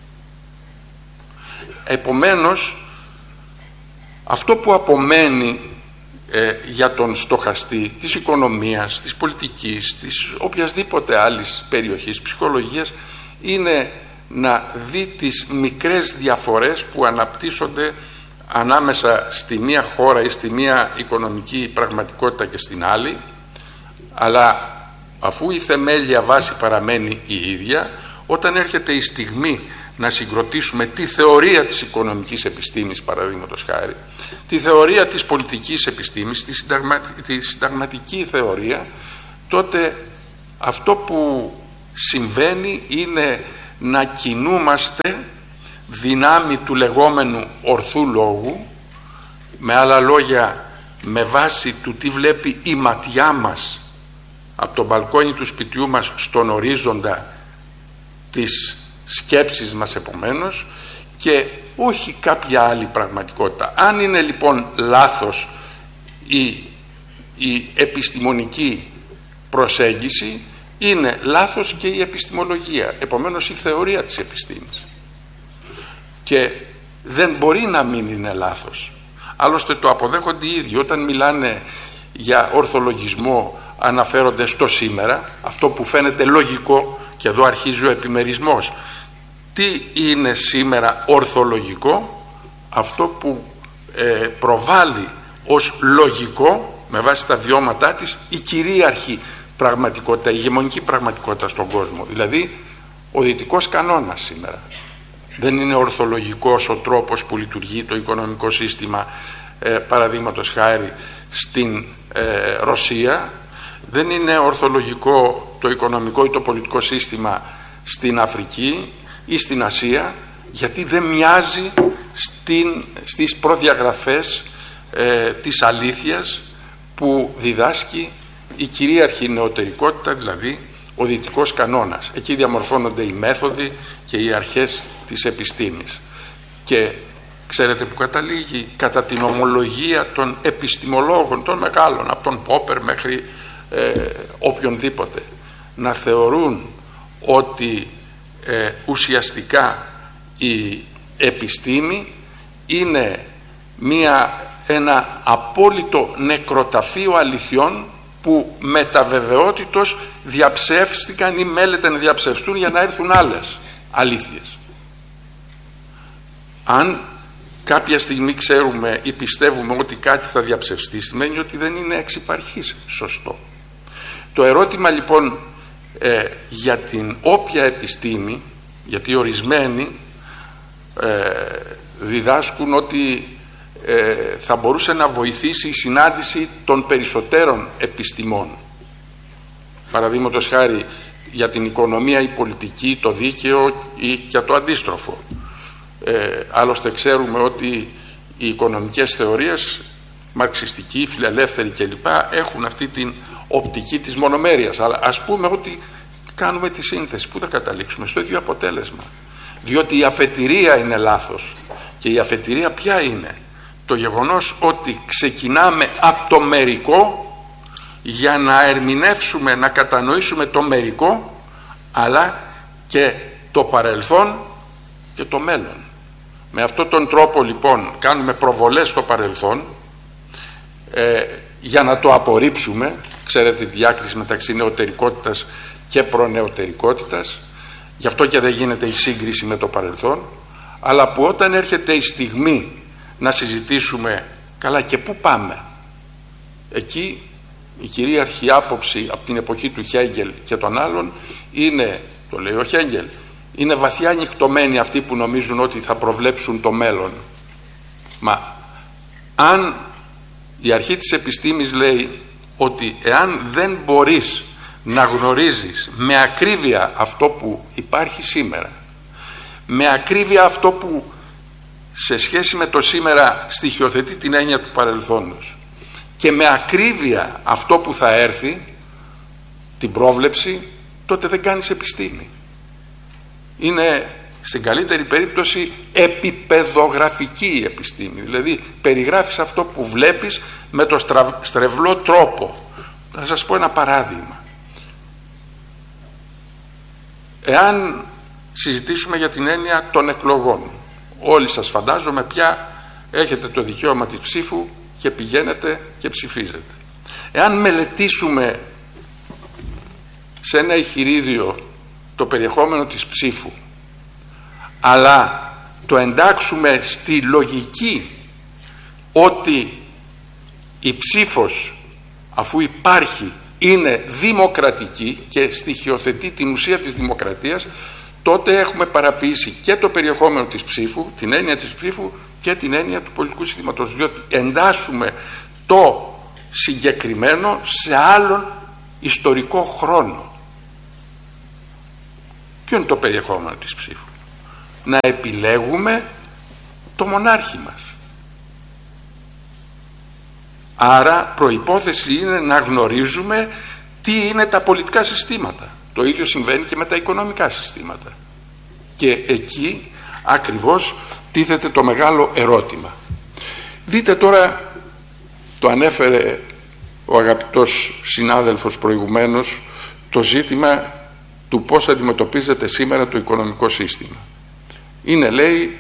Επομένως, αυτό που απομένει για τον στοχαστή της οικονομίας, της πολιτικής, της οποιασδήποτε άλλης περιοχής, ψυχολογίας, είναι να δει τις μικρές διαφορές που αναπτύσσονται ανάμεσα στη μία χώρα ή στη μία οικονομική πραγματικότητα και στην άλλη, αλλά αφού η θεμέλια βάση παραμένει η ίδια, όταν έρχεται η στιγμή να συγκροτήσουμε τη θεωρία της οικονομικής επιστήμης, παραδείγματος χάρη, τη θεωρία της πολιτικής επιστήμης, τη συνταγματική θεωρία, τότε αυτό που συμβαίνει είναι να κινούμαστε δυνάμει του λεγόμενου ορθού λόγου, με άλλα λόγια με βάση του τι βλέπει η ματιά μας από το μπαλκόνι του σπιτιού μας στον ορίζοντα τις σκέψεις μας επομένως και όχι κάποια άλλη πραγματικότητα. Αν είναι λοιπόν λάθος η επιστημονική προσέγγιση, είναι λάθος και η επιστημολογία, επομένως η θεωρία της επιστήμης, και δεν μπορεί να μην είναι λάθος. Άλλωστε το αποδέχονται οι ίδιοι. Όταν μιλάνε για ορθολογισμό αναφέρονται στο σήμερα, αυτό που φαίνεται λογικό, και εδώ αρχίζει ο επιμερισμός. Τι είναι σήμερα ορθολογικό? Αυτό που προβάλλει ως λογικό με βάση τα βιώματά της η κυρίαρχη πραγματικότητα, η ηγεμονική πραγματικότητα στον κόσμο, δηλαδή ο δυτικός κανόνας σήμερα. Δεν είναι ορθολογικός ο τρόπος που λειτουργεί το οικονομικό σύστημα, παραδείγματος χάρη στην Ρωσία, δεν είναι ορθολογικό το οικονομικό ή το πολιτικό σύστημα στην Αφρική ή στην Ασία, γιατί δεν μοιάζει στις προδιαγραφές της αλήθειας που διδάσκει η κυρίαρχη νεωτερικότητα, δηλαδή ο δυτικός κανόνας. Εκεί διαμορφώνονται οι μέθοδοι και οι αρχές της επιστήμης. Και ξέρετε που καταλήγει? Κατά την ομολογία των επιστημολόγων, των μεγάλων, από τον Πόπερ μέχρι οποιονδήποτε, να θεωρούν ότι ουσιαστικά η επιστήμη είναι ένα απόλυτο νεκροταφείο αληθιών που με τα βεβαιότητος διαψεύστηκαν ή μέλεται να διαψευστούν για να έρθουν άλλες αλήθειες. Αν κάποια στιγμή ξέρουμε ή πιστεύουμε ότι κάτι θα διαψευστεί, σημαίνει ότι δεν είναι εξ υπαρχής σωστό. Το ερώτημα λοιπόν για την όποια επιστήμη, γιατί ορισμένοι διδάσκουν ότι θα μπορούσε να βοηθήσει η συνάντηση των περισσότερων επιστημών, παραδείγματος χάρη για την οικονομία, η πολιτική, το δίκαιο ή για το αντίστροφο. Άλλωστε ξέρουμε ότι οι οικονομικές θεωρίες, μαρξιστική, φιλελεύθερη κλπ, έχουν αυτή την οπτική της μονομέρειας, αλλά ας πούμε ότι κάνουμε τη σύνθεση, που θα καταλήξουμε στο ίδιο αποτέλεσμα, διότι η αφετηρία είναι λάθος. Και η αφετηρία ποια είναι? Το γεγονός ότι ξεκινάμε από το μερικό για να ερμηνεύσουμε, να κατανοήσουμε το μερικό, αλλά και το παρελθόν και το μέλλον. Με αυτόν τον τρόπο λοιπόν κάνουμε προβολές στο παρελθόν για να το απορρίψουμε. Ξέρετε τη διάκριση μεταξύ νεωτερικότητας και προνεωτερικότητας, γι' αυτό και δεν γίνεται η σύγκριση με το παρελθόν, αλλά που όταν έρχεται η στιγμή να συζητήσουμε καλά και πού πάμε, εκεί η κυρίαρχη άποψη από την εποχή του Χέγγελ και των άλλων είναι, το λέει ο Χέγγελ, είναι βαθιά ανοιχτωμένοι αυτοί που νομίζουν ότι θα προβλέψουν το μέλλον. Μα αν η αρχή της επιστήμης λέει ότι εάν δεν μπορείς να γνωρίζεις με ακρίβεια αυτό που υπάρχει σήμερα, με ακρίβεια αυτό που σε σχέση με το σήμερα στοιχειοθετεί την έννοια του παρελθόντος, και με ακρίβεια αυτό που θα έρθει, την πρόβλεψη, τότε δεν κάνεις επιστήμη. Είναι στην καλύτερη περίπτωση επιπεδογραφική η επιστήμη, δηλαδή περιγράφεις αυτό που βλέπεις με το στρεβλό τρόπο. Θα σας πω ένα παράδειγμα. Εάν συζητήσουμε για την έννοια των εκλογών, όλοι σας φαντάζομαι πια έχετε το δικαίωμα της ψήφου και πηγαίνετε και ψηφίζετε. Εάν μελετήσουμε σε ένα εχειρίδιο το περιεχόμενο της ψήφου, αλλά το εντάξουμε στη λογική ότι η ψήφος, αφού υπάρχει, είναι δημοκρατική και στοιχειοθετεί την ουσία της δημοκρατίας, τότε έχουμε παραποιήσει και το περιεχόμενο της ψήφου, την έννοια της ψήφου και την έννοια του πολιτικού συστήματος, διότι εντάσσουμε το συγκεκριμένο σε άλλον ιστορικό χρόνο. Ποιο είναι το περιεχόμενο της ψήφου? Να επιλέγουμε το μονάρχη μας. Άρα προϋπόθεση είναι να γνωρίζουμε τι είναι τα πολιτικά συστήματα. Το ίδιο συμβαίνει και με τα οικονομικά συστήματα. Και εκεί ακριβώς τίθεται το μεγάλο ερώτημα. Δείτε τώρα, το ανέφερε ο αγαπητός συνάδελφος προηγουμένως, το ζήτημα του πώς αντιμετωπίζεται σήμερα το οικονομικό σύστημα. Είναι, λέει,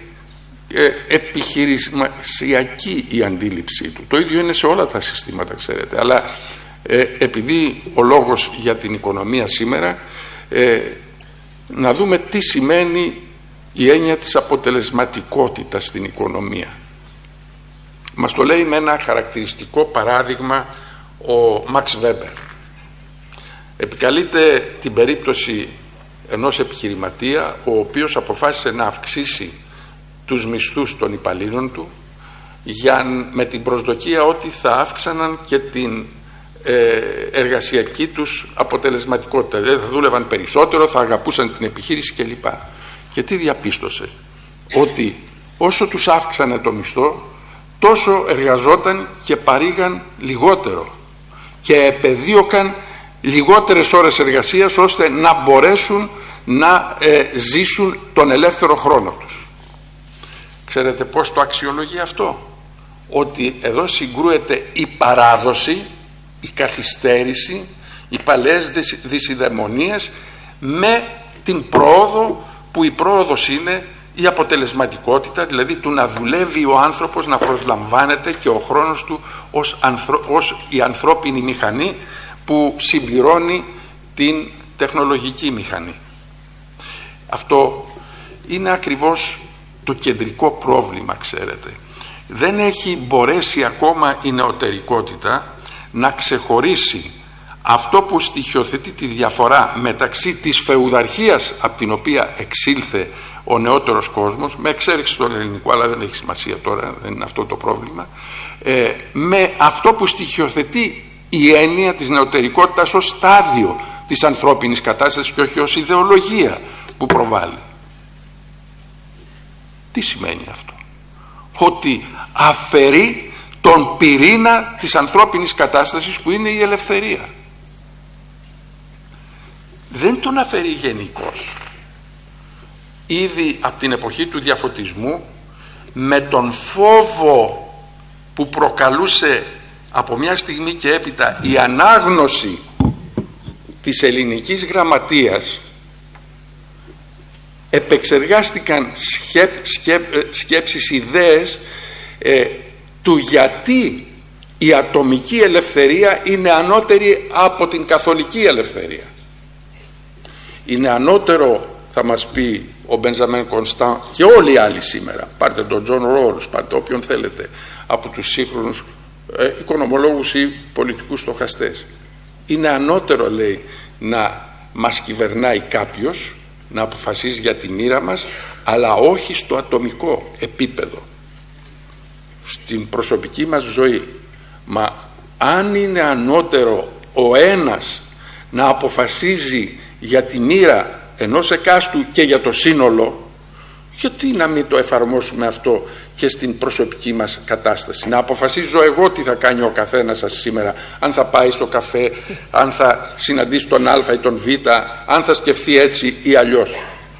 επιχειρησιακή η αντίληψή του. Το ίδιο είναι σε όλα τα συστήματα, ξέρετε, αλλά επειδή ο λόγος για την οικονομία σήμερα, να δούμε τι σημαίνει η έννοια της αποτελεσματικότητας στην οικονομία. Μας το λέει με ένα χαρακτηριστικό παράδειγμα ο Μαξ Βέμπερ. Επικαλείται την περίπτωση ενός επιχειρηματία ο οποίος αποφάσισε να αυξήσει τους μισθούς των υπαλλήλων του με την προσδοκία ότι θα αύξαναν και την εργασιακή τους αποτελεσματικότητα. Δηλαδή θα δούλευαν περισσότερο, θα αγαπούσαν την επιχείρηση κλπ. Και τι διαπίστωσε? Ότι όσο τους αύξανε το μισθό, τόσο εργαζόταν και παρήγαν λιγότερο και επεδίωκαν λιγότερες ώρες εργασίας ώστε να μπορέσουν να ζήσουν τον ελεύθερο χρόνο τους. Ξέρετε πώς το αξιολογεί αυτό? Ότι εδώ συγκρούεται η παράδοση, η καθυστέρηση, οι παλαιές δυσιδαιμονίες με την πρόοδο, που η πρόοδος είναι η αποτελεσματικότητα, δηλαδή του να δουλεύει ο άνθρωπος, να προσλαμβάνεται και ο χρόνος του ως η ανθρώπινη μηχανή που συμπληρώνει την τεχνολογική μηχανή. Αυτό είναι ακριβώς το κεντρικό πρόβλημα, ξέρετε. Δεν έχει μπορέσει ακόμα η νεωτερικότητα να ξεχωρίσει αυτό που στοιχειοθετεί τη διαφορά μεταξύ της φεουδαρχίας από την οποία εξήλθε ο νεότερος κόσμος, με εξαίρεση τον ελληνικό, αλλά δεν έχει σημασία τώρα, δεν είναι αυτό το πρόβλημα, με αυτό που στοιχειοθετεί η έννοια της νεωτερικότητας ως στάδιο της ανθρώπινης κατάστασης και όχι ως ιδεολογία που προβάλλει. Τι σημαίνει αυτό? Ότι αφαιρεί τον πυρήνα της ανθρώπινης κατάστασης που είναι η ελευθερία. Δεν τον αφαιρεί γενικώς. Ήδη από την εποχή του διαφωτισμού, με τον φόβο που προκαλούσε από μια στιγμή και έπειτα η ανάγνωση της γραμματείας, επεξεργάστηκαν σκέψεις, ιδέες του γιατί η ατομική ελευθερία είναι ανώτερη από την καθολική ελευθερία. Είναι ανώτερο, θα μας πει ο Μπενζαμέν Κονστάν και όλοι οι άλλοι σήμερα, πάρτε τον Τζον Ρόλς, πάρτε όποιον θέλετε από τους σύγχρονους οικονομολόγους ή πολιτικούς στοχαστές. Είναι ανώτερο, λέει, να μας κυβερνάει κάποιος, να αποφασίζει για τη μοίρα μας, αλλά όχι στο ατομικό επίπεδο, στην προσωπική μας ζωή. Μα αν είναι ανώτερο ο ένας να αποφασίζει για τη μοίρα ενός εκάστου και για το σύνολο, γιατί να μην το εφαρμόσουμε αυτό και στην προσωπική μας κατάσταση? Να αποφασίζω εγώ τι θα κάνει ο καθένας σας σήμερα, αν θα πάει στο καφέ, αν θα συναντήσει τον Α ή τον Β, αν θα σκεφτεί έτσι ή αλλιώς.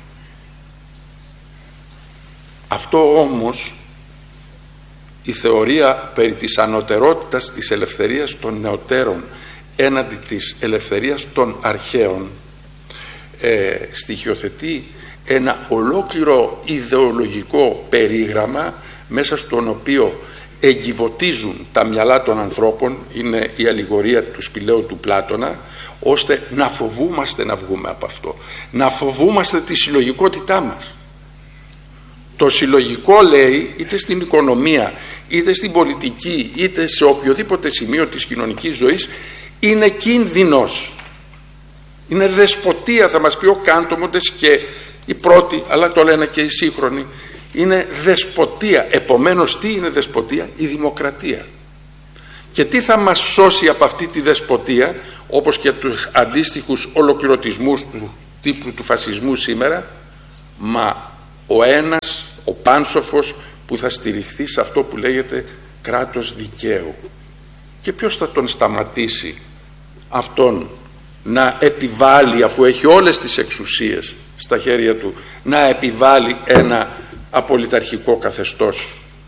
Αυτό όμως, η θεωρία περί της ανωτερότητας της ελευθερίας των νεωτέρων έναντι της ελευθερίας των αρχαίων, στοιχειοθετεί ένα ολόκληρο ιδεολογικό περίγραμμα μέσα στον οποίο εγκυβωτίζουν τα μυαλά των ανθρώπων, είναι η αλληγορία του σπηλαίου του Πλάτωνα, ώστε να φοβούμαστε να βγούμε από αυτό, να φοβούμαστε τη συλλογικότητά μας. Το συλλογικό, λέει, είτε στην οικονομία είτε στην πολιτική είτε σε οποιοδήποτε σημείο της κοινωνικής ζωής, είναι κίνδυνος, είναι δεσποτεία, θα μας πει ο Κάντομοντες και οι πρώτοι, αλλά το λένε και οι σύγχρονοι, είναι δεσποτεία. Επομένως τι είναι δεσποτεία? Η δημοκρατία. Και τι θα μας σώσει από αυτή τη δεσποτεία, όπως και τους αντίστοιχους ολοκληρωτισμούς του τύπου του φασισμού σήμερα? Μα ο ένας, ο πάνσοφος που θα στηριχθεί σε αυτό που λέγεται κράτος δικαίου. Και ποιος θα τον σταματήσει αυτόν να επιβάλλει, αφού έχει όλες τις εξουσίες, στα χέρια του να επιβάλλει ένα απολυταρχικό καθεστώς.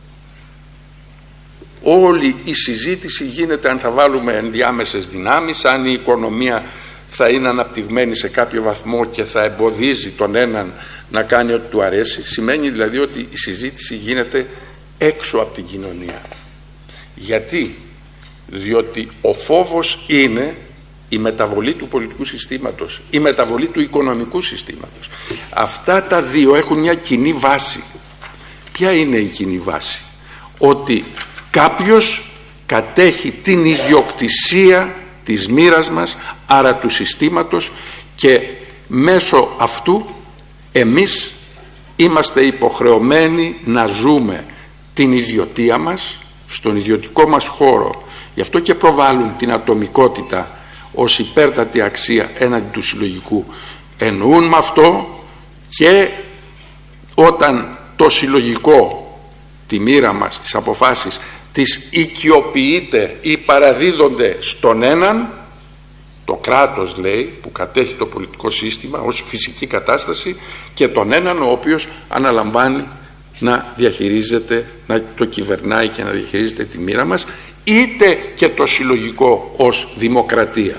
Όλη η συζήτηση γίνεται αν θα βάλουμε ενδιάμεσες δυνάμεις, αν η οικονομία θα είναι αναπτυγμένη σε κάποιο βαθμό και θα εμποδίζει τον έναν να κάνει ό,τι του αρέσει. Σημαίνει δηλαδή ότι η συζήτηση γίνεται έξω από την κοινωνία. Γιατί? Διότι ο φόβος είναι η μεταβολή του πολιτικού συστήματος, η μεταβολή του οικονομικού συστήματος. Αυτά τα δύο έχουν μια κοινή βάση. Ποια είναι η κοινή βάση? Ότι κάποιος κατέχει την ιδιοκτησία της μοίρας μας, άρα του συστήματος, και μέσω αυτού εμείς είμαστε υποχρεωμένοι να ζούμε την ιδιωτία μας στον ιδιωτικό μας χώρο. Γι' αυτό και προβάλλουν την ατομικότητα ως υπέρτατη αξία έναντι του συλλογικού. Εννοούν με αυτό και όταν το συλλογικό, τη μοίρα μας, τις αποφάσεις, τις οικειοποιείται ή παραδίδονται στον έναν, το κράτος λέει, που κατέχει το πολιτικό σύστημα ως φυσική κατάσταση, και τον έναν ο οποίος αναλαμβάνει να διαχειρίζεται, να το κυβερνάει και να διαχειρίζεται τη μοίρα μας, είτε και το συλλογικό ως δημοκρατία.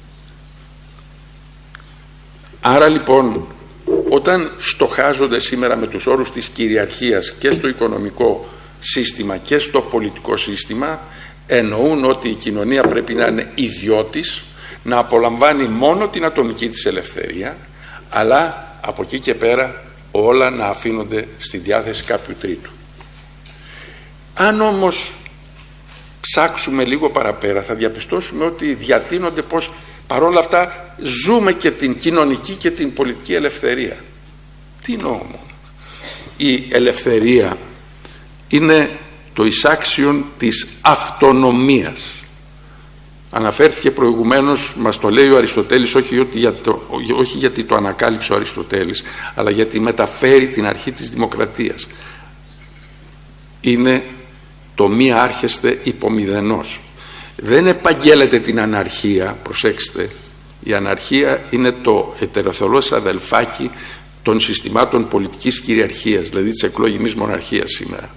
Άρα λοιπόν, όταν στοχάζονται σήμερα με τους όρους της κυριαρχίας και στο οικονομικό σύστημα και στο πολιτικό σύστημα, εννοούν ότι η κοινωνία πρέπει να είναι ιδιώτης, να απολαμβάνει μόνο την ατομική της ελευθερία, αλλά από εκεί και πέρα όλα να αφήνονται στη διάθεση κάποιου τρίτου. Αν όμως ψάξουμε λίγο παραπέρα, θα διαπιστώσουμε ότι διατείνονται πως παρόλα αυτά ζούμε και την κοινωνική και την πολιτική ελευθερία. Τι εννοώ? Η ελευθερία είναι το εισάξιον της αυτονομίας. Αναφέρθηκε προηγουμένως, μας το λέει ο Αριστοτέλης, όχι γιατί το ανακάλυψε ο Αριστοτέλης, αλλά γιατί μεταφέρει την αρχή της δημοκρατίας. Είναι το μη άρχεστε υπομηδενός. Δεν επαγγέλλεται την αναρχία, προσέξτε. Η αναρχία είναι το ετεροθελώς αδελφάκι των συστημάτων πολιτικής κυριαρχίας, δηλαδή της εκλογιμής μοναρχίας σήμερα.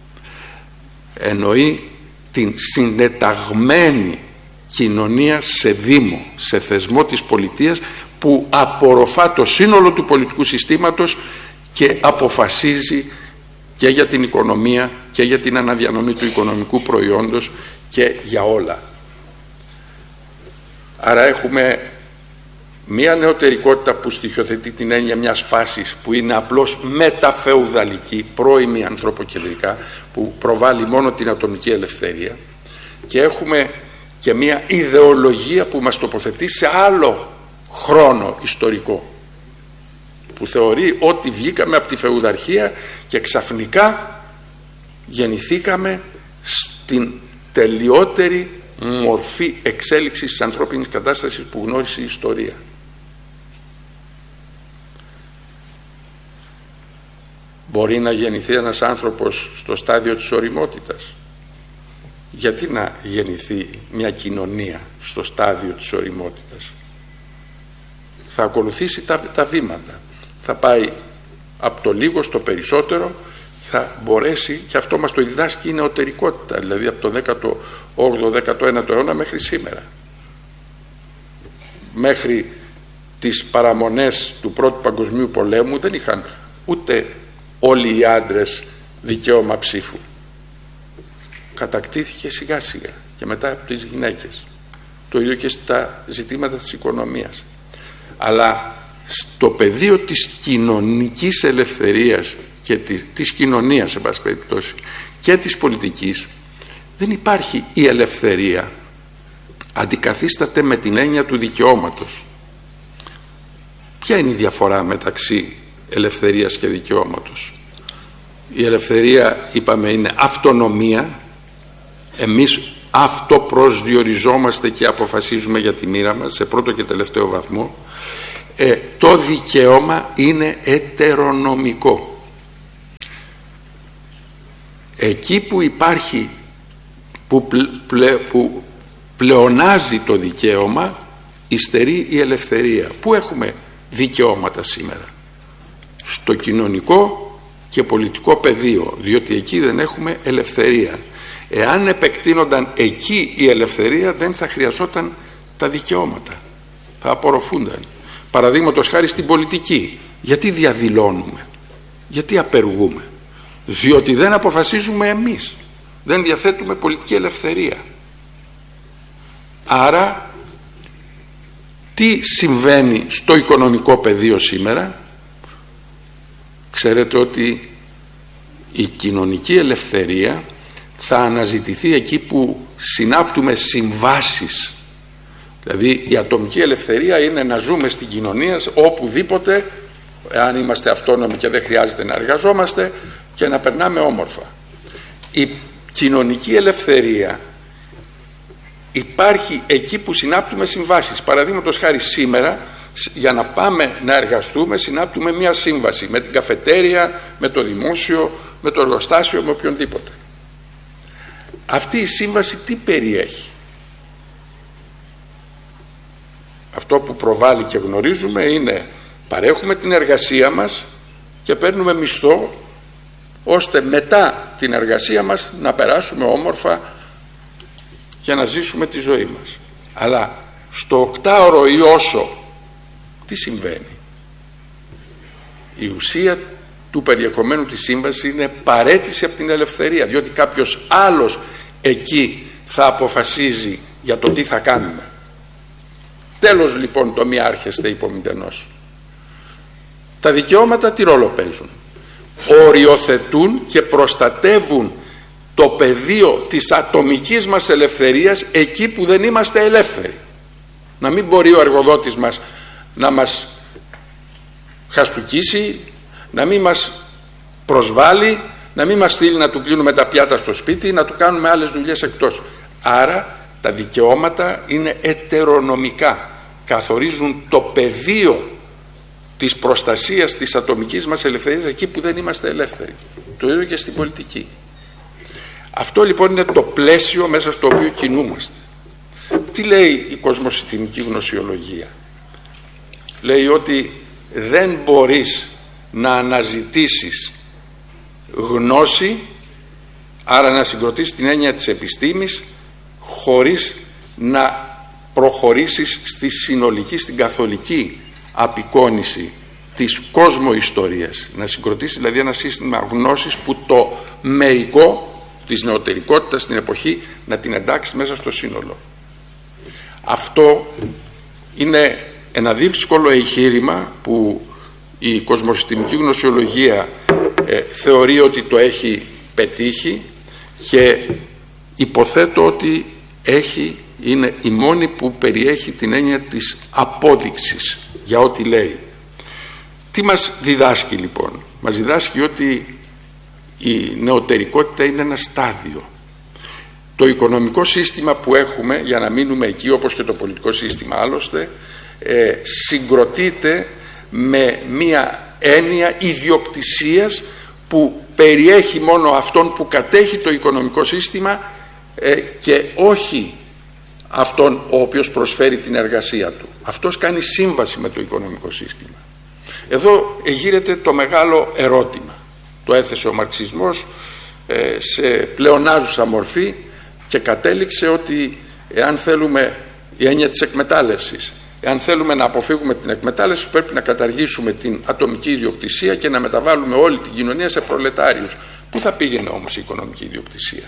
Εννοεί την συνεταγμένη κοινωνία σε δήμο, σε θεσμό της πολιτείας, που απορροφά το σύνολο του πολιτικού συστήματος και αποφασίζει και για την οικονομία και για την αναδιανομή του οικονομικού προϊόντος και για όλα. Άρα έχουμε μία νεωτερικότητα που στοιχειοθετεί την έννοια μιας φάσης που είναι απλώς μεταφεουδαλική, πρώιμη ανθρωποκεντρικά, που προβάλλει μόνο την ατομική ελευθερία, και έχουμε και μία ιδεολογία που μας τοποθετεί σε άλλο χρόνο ιστορικό, που θεωρεί ότι βγήκαμε από τη φεουδαρχία και ξαφνικά γεννηθήκαμε στην τελειότερη μορφή εξέλιξης της ανθρώπινης κατάστασης που γνώρισε η ιστορία. Μπορεί να γεννηθεί ένας άνθρωπος στο στάδιο της ωριμότητας. Γιατί να γεννηθεί μια κοινωνία στο στάδιο της ωριμότητας? Θα ακολουθήσει τα βήματα. Θα πάει από το λίγο στο περισσότερο, θα μπορέσει, και αυτό μας το διδάσκει η νεωτερικότητα, δηλαδή από το 18ο-19ο αιώνα μέχρι σήμερα. Μέχρι τις παραμονές του Πρώτου Παγκοσμίου Πολέμου δεν είχαν ούτε όλοι οι άντρες δικαίωμα ψήφου. Κατακτήθηκε σιγά σιγά και μετά από τις γυναίκες. Το ίδιο και στα ζητήματα της οικονομίας. Αλλά στο πεδίο της κοινωνικής ελευθερίας και της κοινωνίας, σε πάση περιπτώσει, και της πολιτικής, δεν υπάρχει η ελευθερία. Αντικαθίσταται με την έννοια του δικαιώματος. Ποια είναι η διαφορά μεταξύ ελευθερίας και δικαιώματος? Η ελευθερία, είπαμε, είναι αυτονομία. Εμείς αυτοπροσδιοριζόμαστε και αποφασίζουμε για τη μοίρα μας σε πρώτο και τελευταίο βαθμό. Το δικαίωμα είναι ετερονομικό. Εκεί που υπάρχει, που πλεονάζει το δικαίωμα, υστερεί η ελευθερία. Πού έχουμε δικαιώματα σήμερα? στο κοινωνικό και πολιτικό πεδίο, διότι εκεί δεν έχουμε ελευθερία. Εάν επεκτείνονταν εκεί η ελευθερία, δεν θα χρειαζόταν τα δικαιώματα, θα απορροφούνταν. Παραδείγματος χάρη στην πολιτική, γιατί διαδηλώνουμε, γιατί απεργούμε? Διότι δεν αποφασίζουμε εμείς, δεν διαθέτουμε πολιτική ελευθερία. Άρα τι συμβαίνει στο οικονομικό πεδίο σήμερα? Ξέρετε ότι η κοινωνική ελευθερία θα αναζητηθεί εκεί που συνάπτουμε συμβάσεις. Δηλαδή η ατομική ελευθερία είναι να ζούμε στην κοινωνία οπουδήποτε, αν είμαστε αυτόνομοι και δεν χρειάζεται να εργαζόμαστε, και να περνάμε όμορφα. Η κοινωνική ελευθερία υπάρχει εκεί που συνάπτουμε συμβάσεις. Παραδείγματος χάρη σήμερα, για να πάμε να εργαστούμε, συνάπτουμε μια σύμβαση με την καφετέρια, με το δημόσιο, με το εργοστάσιο, με οποιονδήποτε. Αυτή η σύμβαση τι περιέχει? Αυτό που προβάλλει και γνωρίζουμε είναι παρέχουμε την εργασία μας και παίρνουμε μισθό, ώστε μετά την εργασία μας να περάσουμε όμορφα και να ζήσουμε τη ζωή μας. Αλλά στο 8ωρο ή όσο, τι συμβαίνει? Η ουσία του περιεχομένου της σύμβασης είναι παραίτηση από την ελευθερία, διότι κάποιος άλλος εκεί θα αποφασίζει για το τι θα κάνουμε. Τέλος λοιπόν το μη άρχεστε υπομηντενός. Τα δικαιώματα τι ρόλο παίζουν? Οριοθετούν και προστατεύουν το πεδίο της ατομικής μας ελευθερίας εκεί που δεν είμαστε ελεύθεροι. Να μην μπορεί ο εργοδότης μας να μας χαστουκίσει, να μην μας προσβάλλει, να μην μας στείλει να του πλύνουμε τα πιάτα στο σπίτι, να του κάνουμε άλλες δουλειές εκτός. Άρα τα δικαιώματα είναι ετερονομικά, καθορίζουν το πεδίο της προστασίας της ατομικής μας ελευθερίας εκεί που δεν είμαστε ελεύθεροι. Το ίδιο και στην πολιτική. Αυτό λοιπόν είναι το πλαίσιο μέσα στο οποίο κινούμαστε. Τι λέει η κοσμοσυστημική γνωσιολογία? Λέει ότι δεν μπορείς να αναζητήσεις γνώση, άρα να συγκροτήσεις την έννοια της επιστήμης, χωρίς να προχωρήσεις στη συνολική, στην καθολική απεικόνιση της κόσμο-ιστορίας. Να συγκροτήσεις δηλαδή ένα σύστημα γνώσης που το μερικό της νεωτερικότητας στην εποχή να την εντάξει μέσα στο σύνολο. Αυτό είναι ένα δύσκολο εγχείρημα που η κοσμοσυστημική γνωσιολογία θεωρεί ότι το έχει πετύχει, και υποθέτω ότι είναι η μόνη που περιέχει την έννοια της απόδειξης για ό,τι λέει. Τι μας διδάσκει λοιπόν? Μας διδάσκει ότι η νεωτερικότητα είναι ένα στάδιο. Το οικονομικό σύστημα που έχουμε, για να μείνουμε εκεί, όπως και το πολιτικό σύστημα άλλωστε, συγκροτείται με μία έννοια ιδιοκτησίας που περιέχει μόνο αυτόν που κατέχει το οικονομικό σύστημα και όχι αυτόν ο οποίος προσφέρει την εργασία του. Αυτός κάνει σύμβαση με το οικονομικό σύστημα. Εδώ γύρεται το μεγάλο ερώτημα. Το έθεσε ο μαρξισμός σε πλεονάζουσα μορφή και κατέληξε ότι εάν θέλουμε, η έννοια της εκμετάλλευσης, εάν θέλουμε να αποφύγουμε την εκμετάλλευση, πρέπει να καταργήσουμε την ατομική ιδιοκτησία και να μεταβάλουμε όλη την κοινωνία σε προλετάριους. Πού θα πήγαινε όμως η οικονομική ιδιοκτησία?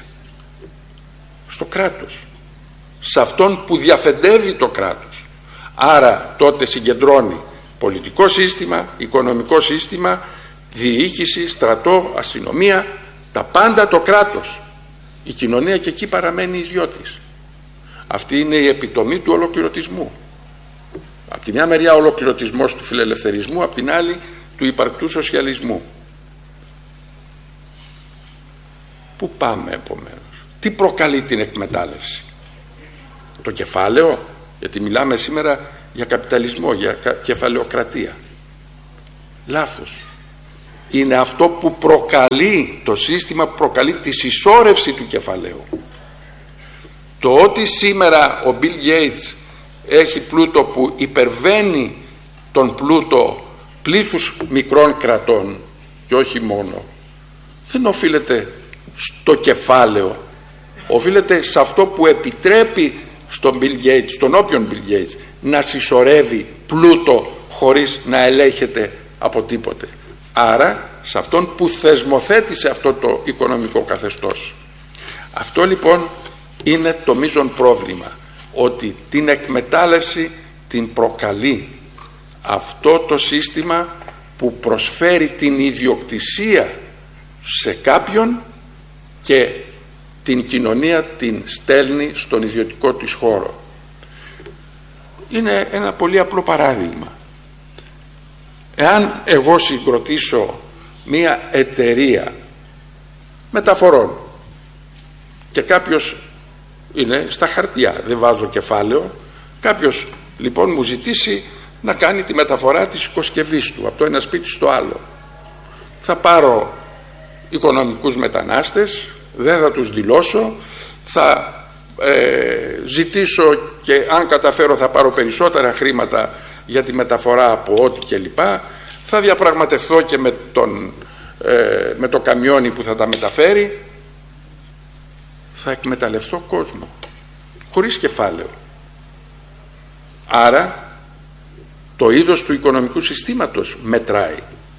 Στο κράτος, σε αυτόν που διαφεντεύει το κράτος. Άρα τότε συγκεντρώνει πολιτικό σύστημα, οικονομικό σύστημα, διοίκηση, στρατό, αστυνομία, τα πάντα το κράτος. Η κοινωνία και εκεί παραμένει ιδιώτης. Αυτή είναι η επιτομή του ολοκληρωτισμού. Από τη μια μεριά ολοκληρωτισμός του φιλελευθερισμού, από την άλλη του υπαρκτού σοσιαλισμού. Πού πάμε επομένως? Τι προκαλεί την εκμετάλλευση? Το κεφάλαιο? Γιατί μιλάμε σήμερα για καπιταλισμό, για κεφαλαιοκρατία. Λάθος. Είναι αυτό που προκαλεί, το σύστημα που προκαλεί τη συσσόρευση του κεφαλαίου. Το ότι σήμερα ο Bill Gates έχει πλούτο που υπερβαίνει τον πλούτο πλήθους μικρών κρατών, και όχι μόνο, δεν οφείλεται στο κεφάλαιο, οφείλεται σε αυτό που επιτρέπει στον Bill Gates, στον όποιον Bill Gates, να συσσωρεύει πλούτο χωρίς να ελέγχεται από τίποτε. Άρα σε αυτόν που θεσμοθέτησε αυτό το οικονομικό καθεστώς. Αυτό λοιπόν είναι το μείζον πρόβλημα, ότι την εκμετάλλευση την προκαλεί αυτό το σύστημα που προσφέρει την ιδιοκτησία σε κάποιον και την κοινωνία την στέλνει στον ιδιωτικό της χώρο. Είναι ένα πολύ απλό παράδειγμα. Εάν εγώ συγκροτήσω μία εταιρεία μεταφορών και κάποιος είναι στα χαρτιά, δεν βάζω κεφάλαιο, κάποιος λοιπόν μου ζητήσει να κάνει τη μεταφορά της οικοσκευής του από το ένα σπίτι στο άλλο, θα πάρω οικονομικούς μετανάστες, δεν θα τους δηλώσω, θα ζητήσω και αν καταφέρω θα πάρω περισσότερα χρήματα για τη μεταφορά από ό,τι και λοιπά, θα διαπραγματευθώ και με το καμιόνι που θα τα μεταφέρει, θα εκμεταλλευτώ κόσμο χωρίς κεφάλαιο. Άρα το είδος του οικονομικού συστήματος μετράει.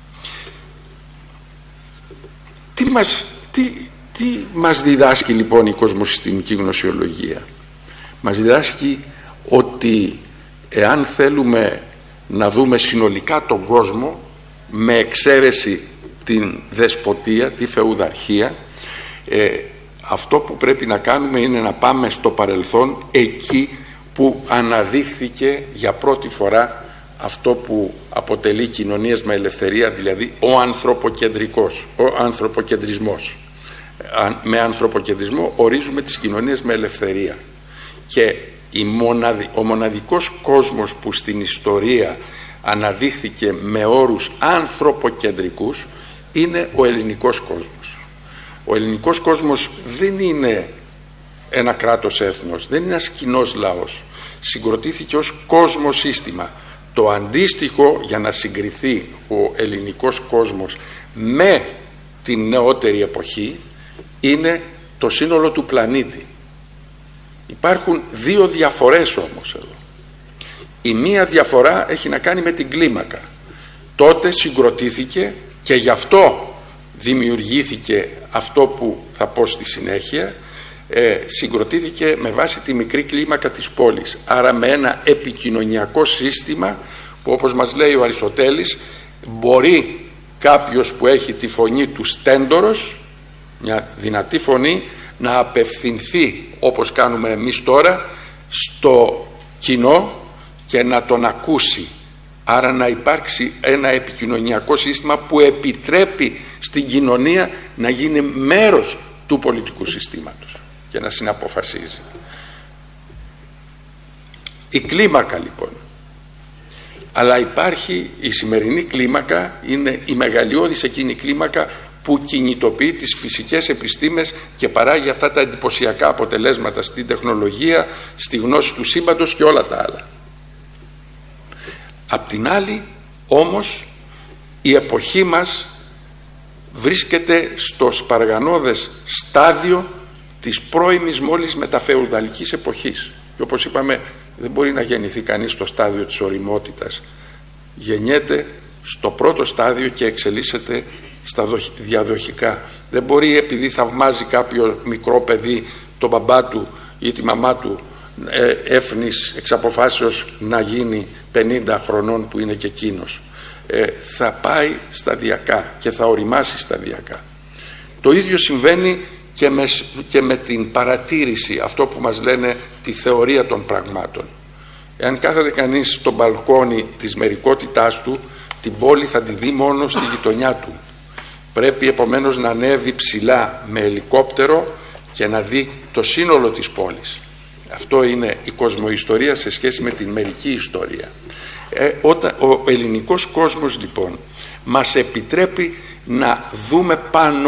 Τι μας διδάσκει λοιπόν η κοσμοσυστημική γνωσιολογία? Μας διδάσκει ότι εάν θέλουμε να δούμε συνολικά τον κόσμο, με εξαίρεση την δεσποτεία, τη φεουδαρχία, αυτό που πρέπει να κάνουμε είναι να πάμε στο παρελθόν, εκεί που αναδείχθηκε για πρώτη φορά αυτό που αποτελεί κοινωνίες με ελευθερία, δηλαδή ο ανθρωποκεντρισμός. Με ανθρωποκεντρισμό ορίζουμε τις κοινωνίες με ελευθερία, και ο μοναδικός κόσμος που στην ιστορία αναδείχθηκε με όρους ανθρωποκεντρικούς είναι ο ελληνικός κόσμος. Ο ελληνικός κόσμος δεν είναι ένα κράτος έθνος, δεν είναι ένας κοινός λαός. Συγκροτήθηκε ως κόσμο σύστημα. Το αντίστοιχο, για να συγκριθεί ο ελληνικός κόσμος με την νεότερη εποχή, είναι το σύνολο του πλανήτη. Υπάρχουν δύο διαφορές όμως εδώ. Η μία διαφορά έχει να κάνει με την κλίμακα. Τότε συγκροτήθηκε και γι' αυτό δημιουργήθηκε αυτό που θα πω στη συνέχεια, συγκροτήθηκε με βάση τη μικρή κλίμακα της πόλης, άρα με ένα επικοινωνιακό σύστημα που, όπως μας λέει ο Αριστοτέλης, μπορεί κάποιος που έχει τη φωνή του στέντορος, μια δυνατή φωνή, να απευθυνθεί όπως κάνουμε εμείς τώρα στο κοινό και να τον ακούσει. Άρα να υπάρξει ένα επικοινωνιακό σύστημα που επιτρέπει στην κοινωνία να γίνει μέρος του πολιτικού συστήματος και να συναποφασίζει. Η κλίμακα λοιπόν. Αλλά υπάρχει η σημερινή κλίμακα, είναι η μεγαλειώδης εκείνη κλίμακα που κινητοποιεί τις φυσικές επιστήμες και παράγει αυτά τα εντυπωσιακά αποτελέσματα στην τεχνολογία, στη γνώση του σύμπαντος και όλα τα άλλα. Απ' την άλλη όμως η εποχή μας βρίσκεται στο σπαργανώδες στάδιο της πρώιμης μόλις μεταφεουδαλικής εποχής, και όπως είπαμε δεν μπορεί να γεννηθεί κανείς στο στάδιο της ωριμότητας. Γεννιέται στο πρώτο στάδιο και εξελίσσεται στα διαδοχικά. Δεν μπορεί, επειδή θαυμάζει κάποιο μικρό παιδί τον μπαμπά του ή τη μαμά του έφνης εξ αποφάσεως, να γίνει 50 χρονών που είναι και εκείνος. Θα πάει σταδιακά και θα οριμάσει σταδιακά. Το ίδιο συμβαίνει και με την παρατήρηση, αυτό που μας λένε τη θεωρία των πραγμάτων. Εάν κάθεται κανείς στο μπαλκόνι της μερικότητάς του, την πόλη θα τη δει μόνο στη γειτονιά του. Πρέπει επομένως να ανέβει ψηλά με ελικόπτερο και να δει το σύνολο της πόλης. Αυτό είναι η κοσμοϊστορία σε σχέση με την μερική ιστορία. Ο ελληνικός κόσμος λοιπόν μας επιτρέπει να δούμε πάνω